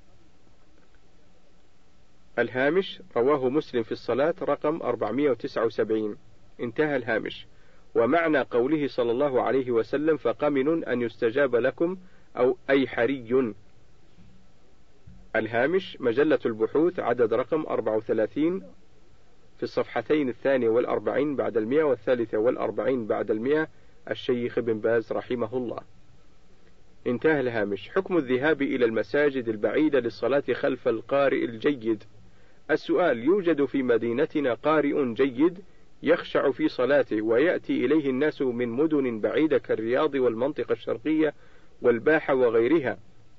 الهامش: رواه مسلم في الصلاة رقم أربعمائة وتسعة وسبعين. انتهى الهامش. ومعنى قوله صلى الله عليه وسلم فقمن أن يستجاب لكم أو أي حري. الهامش: مجلة البحوث عدد رقم أربعة وثلاثين في الصفحتين الثانية والأربعين بعد المئة والثالثة والأربعين بعد المئة، الشيخ بن باز رحمه الله. انتهى الهامش. حكم الذهاب إلى المساجد البعيدة للصلاة خلف القارئ الجيد. السؤال: يوجد في مدينتنا قارئ جيد يخشع في صلاته، ويأتي إليه الناس من مدن بعيدة كالرياض والمنطقة الشرقية والباحة وغيرها،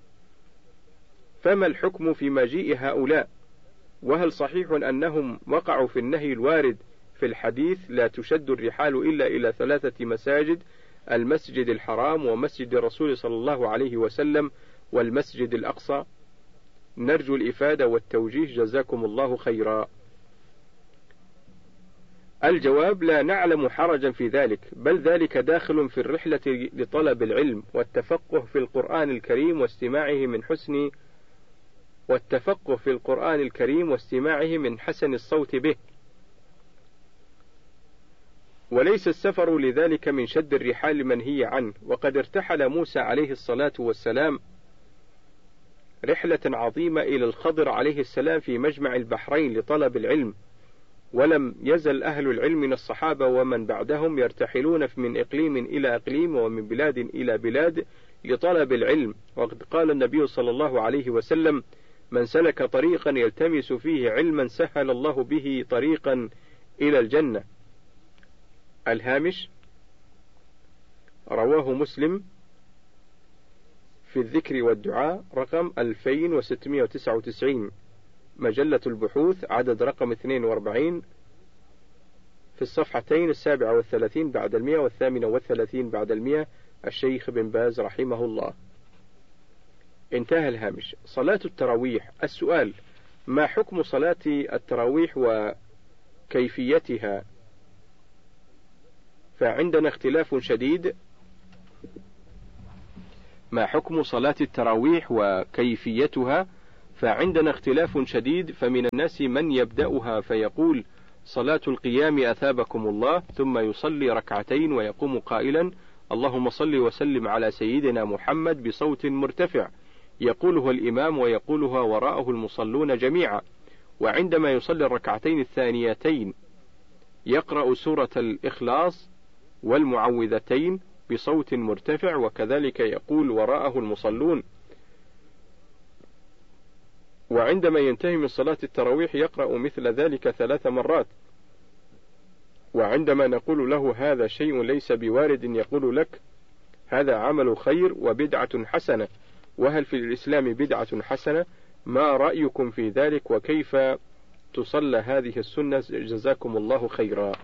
فما الحكم في مجيء هؤلاء؟ وهل صحيح أنهم وقعوا في النهي الوارد في الحديث: لا تشد الرحال إلا إلى ثلاثة مساجد: المسجد الحرام ومسجد الرسول صلى الله عليه وسلم والمسجد الأقصى؟ نرجو الإفادة والتوجيه، جزاكم الله خيرا. الجواب: لا نعلم حرجا في ذلك، بل ذلك داخل في الرحلة لطلب العلم والتفقه في القرآن الكريم واستماعه من حسن والتفقه في القرآن الكريم واستماعه من حسن الصوت به، وليس السفر لذلك من شد الرحال منهي عنه. وقد ارتحل موسى عليه الصلاة والسلام رحلة عظيمة إلى الخضر عليه السلام في مجمع البحرين لطلب العلم، ولم يزل أهل العلم من الصحابة ومن بعدهم يرتحلون من إقليم إلى إقليم ومن بلاد إلى بلاد لطلب العلم. وقد قال النبي صلى الله عليه وسلم: من سلك طريقا يلتمس فيه علما سهل الله به طريقا إلى الجنة. الهامش: رواه مسلم في الذكر والدعاء رقم ألفين وستمائة وتسعة وتسعين، مجلة البحوث عدد رقم اثنين وأربعين في الصفحتين السابعة والثلاثين بعد المئة والثامنة والثلاثين بعد المئة، الشيخ بن باز رحمه الله. انتهى الهامش. صلاة التراويح. السؤال: ما حكم صلاة التراويح وكيفيتها؟ فعندنا اختلاف شديد. ما حكم صلاة التراويح وكيفيتها؟ فعندنا اختلاف شديد، فمن الناس من يبدأها فيقول صلاة القيام أثابكم الله، ثم يصلي ركعتين ويقوم قائلا اللهم صل وسلم على سيدنا محمد بصوت مرتفع، يقولها الإمام ويقولها وراءه المصلون جميعا، وعندما يصلي الركعتين الثانيتين يقرأ سورة الإخلاص والمعوذتين بصوت مرتفع، وكذلك يقول وراءه المصلون، وعندما ينتهي من صلاة التراويح يقرأ مثل ذلك ثلاث مرات. وعندما نقول له هذا شيء ليس بوارد يقول لك هذا عمل خير وبدعة حسنة، وهل في الإسلام بدعة حسنة؟ ما رأيكم في ذلك وكيف تصلى هذه السنة؟ جزاكم الله خيرا.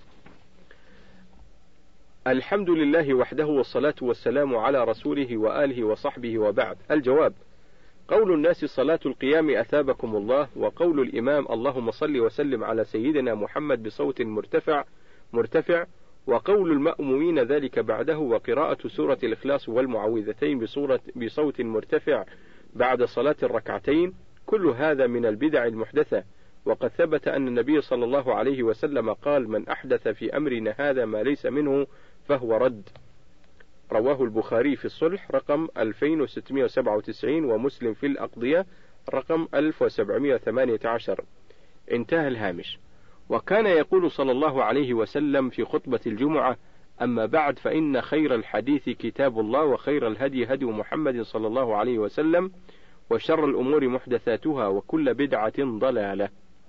الحمد لله وحده والصلاة والسلام على رسوله وآله وصحبه وبعد. الجواب: قول الناس صلاة القيام أثابكم الله، وقول الإمام اللهم صل وسلم على سيدنا محمد بصوت مرتفع مرتفع وقول المأمومين ذلك بعده، وقراءة سورة الإخلاص والمعوذتين بصورة بصوت مرتفع بعد صلاة الركعتين، كل هذا من البدع المحدثة. وقد ثبت أن النبي صلى الله عليه وسلم قال من أحدث في أمرنا هذا ما ليس منه فهو رد. رواه البخاري في الصلح رقم ألفين وستمائة وسبعة وتسعين، ومسلم في الأقضية رقم ألف وسبعمائة وثمانية عشر. انتهى الهامش. وكان يقول صلى الله عليه وسلم في خطبة الجمعة: أما بعد، فإن خير الحديث كتاب الله، وخير الهدي هدي محمد صلى الله عليه وسلم، وشر الأمور محدثاتها، وكل بدعة ضلالة.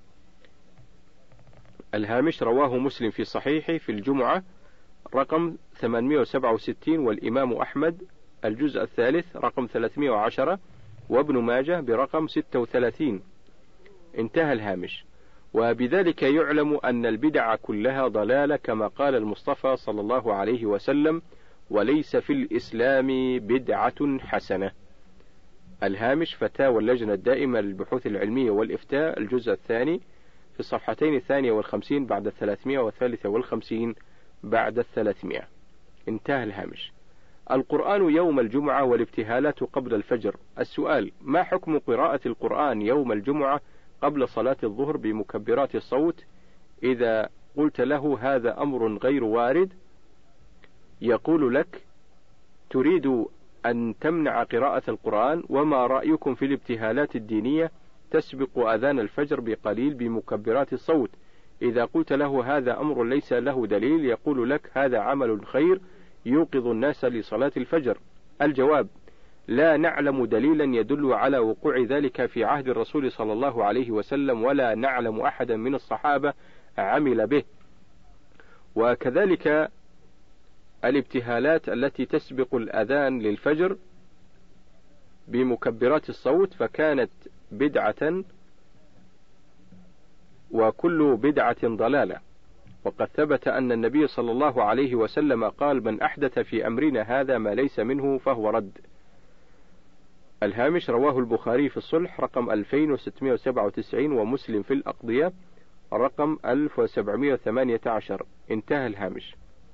الهامش. رواه مسلم في صحيحه في الجمعة رقم ثمانمائة وسبعة وستين، والإمام أحمد الجزء الثالث رقم ثلاثمائة وعشرة، وابن ماجه برقم ستة وثلاثين. انتهى الهامش. وبذلك يعلم أن البدع كلها ضلالة، كما قال المصطفى صلى الله عليه وسلم: وليس في الإسلام بدعة حسنة. الهامش. فتاوى اللجنة الدائمة للبحوث العلمية والإفتاء الجزء الثاني في الصفحتين الثانية والخمسين بعد الثلاثمائة والثالثة والخمسين بعد الثلاثمائة. انتهى الهامش. القرآن يوم الجمعة والابتهالات قبل الفجر. السؤال: ما حكم قراءة القرآن يوم الجمعة قبل صلاة الظهر بمكبرات الصوت؟ إذا قلت له هذا أمر غير وارد يقول لك تريد أن تمنع قراءة القرآن، وما رأيكم في الابتهالات الدينية تسبق أذان الفجر بقليل بمكبرات الصوت؟ إذا قلت له هذا أمر ليس له دليل يقول لك هذا عمل خير يوقظ الناس لصلاة الفجر. الجواب: لا نعلم دليلا يدل على وقوع ذلك في عهد الرسول صلى الله عليه وسلم، ولا نعلم أحدا من الصحابة عمل به. وكذلك الابتهالات التي تسبق الأذان للفجر بمكبرات الصوت فكانت بدعة، وكل بدعة ضلالة. وقد ثبت أن النبي صلى الله عليه وسلم قال: من أحدث في أمرنا هذا ما ليس منه فهو رد. الهامش. رواه البخاري في الصلح رقم ألفين وستمائة وسبعة وتسعين، ومسلم في الأقضية رقم ألف وسبعمائة وثمانية عشر. انتهى الهامش.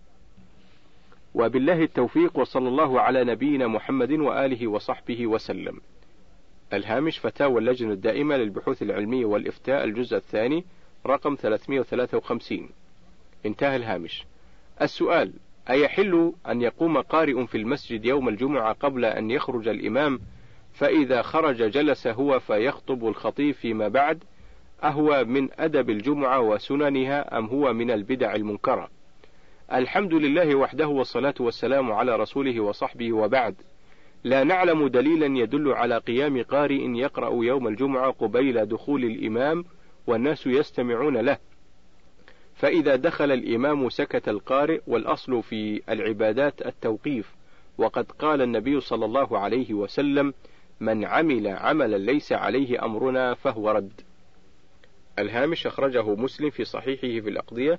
وبالله التوفيق، وصلى الله على نبينا محمد وآله وصحبه وسلم. الهامش. فتاوى اللجنة الدائمة للبحوث العلمية والإفتاء الجزء الثاني رقم ثلاثمائة وثلاثة وخمسين. انتهى الهامش. السؤال: أيحل أن يقوم قارئ في المسجد يوم الجمعة قبل أن يخرج الإمام، فإذا خرج جلس هو فيخطب الخطيب فيما بعد؟ أهو من أدب الجمعة وسننها أم هو من البدع المنكرة؟ الحمد لله وحده والصلاة والسلام على رسوله وصحبه وبعد. لا نعلم دليلا يدل على قيام قارئ يقرأ يوم الجمعة قبيل دخول الإمام والناس يستمعون له، فإذا دخل الإمام سكت القارئ، والأصل في العبادات التوقيف، وقد قال النبي صلى الله عليه وسلم: من عمل عملا ليس عليه أمرنا فهو رد. الهامش. أخرجه مسلم في صحيحه في الأقضية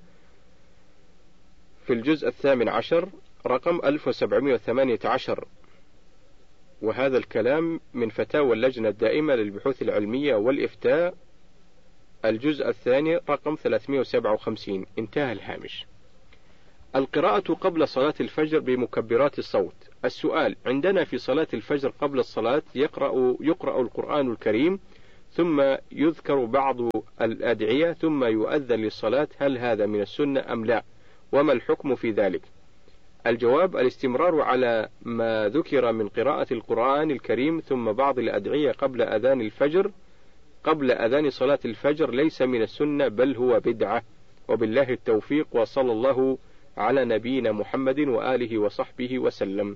في الجزء الثامن عشر رقم ألف وسبعمائة وثمانية عشر. وهذا الكلام من فتاوى اللجنة الدائمة للبحوث العلمية والإفتاء الجزء الثاني رقم ثلاثمائة وسبعة وخمسين. انتهى الهامش. القراءة قبل صلاة الفجر بمكبرات الصوت. السؤال: عندنا في صلاة الفجر قبل الصلاة يقرأ, يقرأ القرآن الكريم ثم يذكر بعض الأدعية ثم يؤذن للصلاة، هل هذا من السنة أم لا؟ وما الحكم في ذلك؟ الجواب: الاستمرار على ما ذكر من قراءة القرآن الكريم ثم بعض الأدعية قبل أذان الفجر قبل أذان صلاة الفجر ليس من السنة بل هو بدعة، وبالله التوفيق، وصلى الله على نبينا محمد وآله وصحبه وسلم.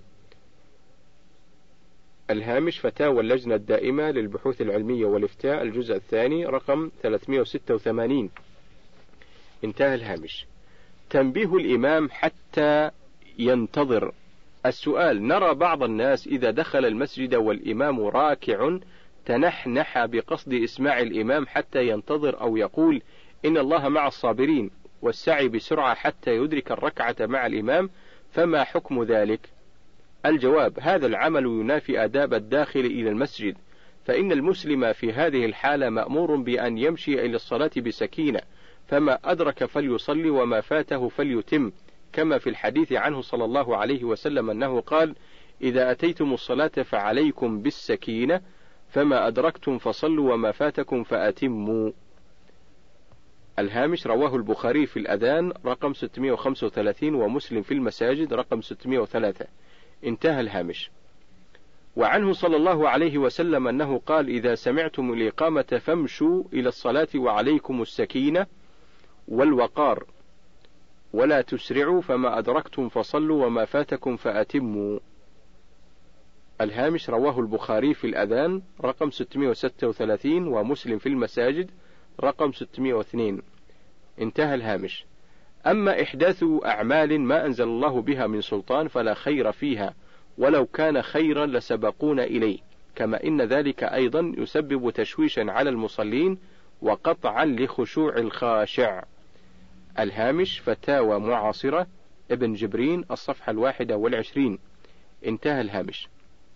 الهامش: فتاوى اللجنة الدائمة للبحوث العلمية والإفتاء الجزء الثاني رقم ثلاثمائة وستة وثمانين. انتهى الهامش. تنبيه الإمام حتى ينتظر. السؤال: نرى بعض الناس إذا دخل المسجد والإمام راكع تنحنح بقصد إسماع الإمام حتى ينتظر أو يقول إن الله مع الصابرين، والسعي بسرعة حتى يدرك الركعة مع الإمام، فما حكم ذلك؟ الجواب: هذا العمل ينافي آداب الداخل إلى المسجد، فإن المسلم في هذه الحالة مأمور بأن يمشي إلى الصلاة بسكينة، فما أدرك فليصلي وما فاته فليتم، كما في الحديث عنه صلى الله عليه وسلم أنه قال: إذا أتيتم الصلاة فعليكم بالسكينة، فما أدركتم فصلوا وما فاتكم فأتموا. الهامش: رواه البخاري في الأذان رقم ستمائة وخمسة وثلاثين ومسلم في المساجد رقم ستمائة وثلاثة. انتهى الهامش. وعنه صلى الله عليه وسلم أنه قال: إذا سمعتم الإقامة فامشوا إلى الصلاة وعليكم السكينة والوقار ولا تسرعوا، فما أدركتم فصلوا وما فاتكم فأتموا. الهامش: رواه البخاري في الأذان رقم ستمائة وستة وثلاثين ومسلم في المساجد رقم ستمائة واثنين. انتهى الهامش. أما إحداث أعمال ما أنزل الله بها من سلطان فلا خير فيها، ولو كان خيرا لسبقونا إليه، كما إن ذلك أيضا يسبب تشويشا على المصلين وقطعا لخشوع الخاشع. الهامش: فتاوى معاصرة ابن جبرين الصفحة الواحدة والعشرين. انتهى الهامش.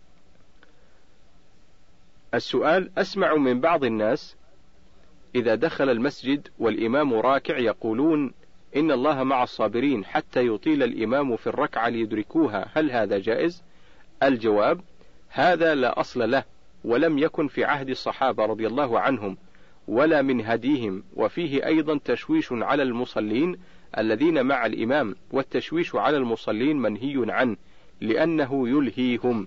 السؤال: أسمع من بعض الناس إذا دخل المسجد والإمام راكع يقولون إن الله مع الصابرين حتى يطيل الإمام في الركعة ليدركوها، هل هذا جائز؟ الجواب: هذا لا أصل له، ولم يكن في عهد الصحابة رضي الله عنهم ولا من هديهم، وفيه أيضا تشويش على المصلين الذين مع الإمام، والتشويش على المصلين منهي عنه لأنه يلهيهم.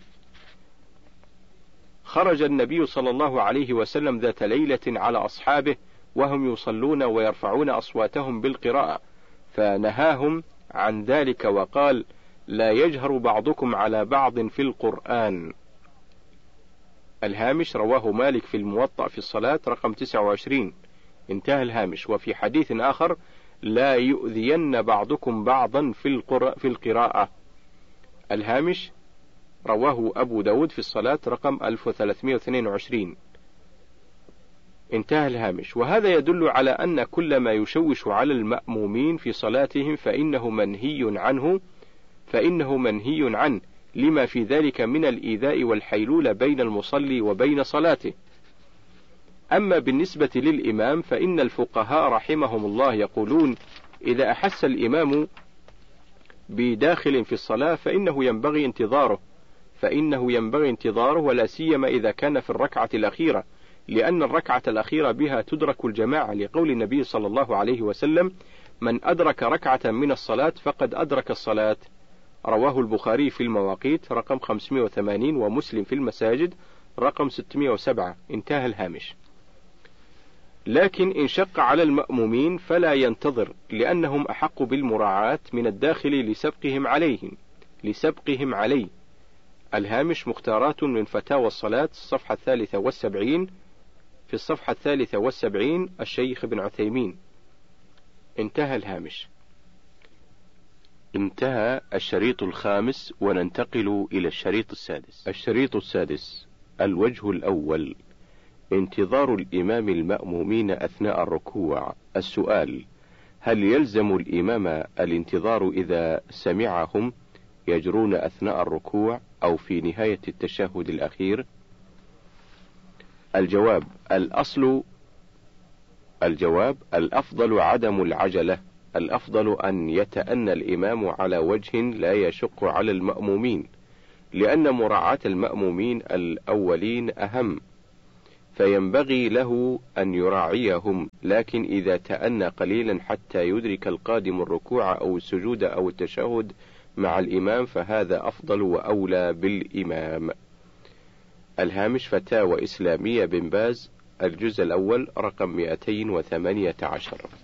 خرج النبي صلى الله عليه وسلم ذات ليلة على أصحابه وهم يصلون ويرفعون أصواتهم بالقراءة، فنهاهم عن ذلك وقال: لا يجهر بعضكم على بعض في القرآن. الهامش: رواه مالك في الموطأ في الصلاة رقم تسعة وعشرين. انتهى الهامش. وفي حديث آخر: لا يؤذين بعضكم بعضا في, في القراءة. الهامش: رواه أبو داود في الصلاة رقم ألف وثلاثمائة واثنين وعشرين. انتهى الهامش. وهذا يدل على أن كل ما يشوش على المأمومين في صلاتهم فإنه منهي عنه فإنه منهي عنه لما في ذلك من الإيذاء والحيلولة بين المصلي وبين صلاته. أما بالنسبة للإمام فإن الفقهاء رحمهم الله يقولون: إذا أحس الإمام بداخل في الصلاة فإنه ينبغي انتظاره فإنه ينبغي انتظاره ولا سيما إذا كان في الركعة الأخيرة، لأن الركعة الأخيرة بها تدرك الجماعة، لقول النبي صلى الله عليه وسلم: من أدرك ركعة من الصلاة فقد أدرك الصلاة. رواه البخاري في المواقيت رقم خمسمائة وثمانين ومسلم في المساجد رقم ستمائة وسبعة. انتهى الهامش. لكن إن شق على المأمومين فلا ينتظر، لأنهم أحق بالمراعاة من الداخل لسبقهم عليهم لسبقهم عليه. الهامش: مختارات من فتاوى الصلاة الصفحة الثالثة والسبعين، في الصفحة الثالثة والسبعين الشيخ ابن عثيمين. انتهى الهامش. انتهى الشريط الخامس، وننتقل إلى الشريط السادس. الشريط السادس: الوجه الأول: انتظار الإمام المأمومين أثناء الركوع. السؤال: هل يلزم الإمام الانتظار إذا سمعهم يجرون أثناء الركوع أو في نهاية التشهد الأخير؟ الجواب: الأصل الجواب الأفضل عدم العجلة. الأفضل أن يتأنى الإمام على وجه لا يشق على المأمومين، لأن مراعاة المأمومين الأولين أهم، فينبغي له أن يراعيهم، لكن إذا تأنى قليلا حتى يدرك القادم الركوع أو السجود أو التشهد مع الإمام فهذا أفضل وأولى بالإمام. الهامش: فتاوى إسلامية بن باز، الجزء الأول، رقم مئتين وثمانية عشر.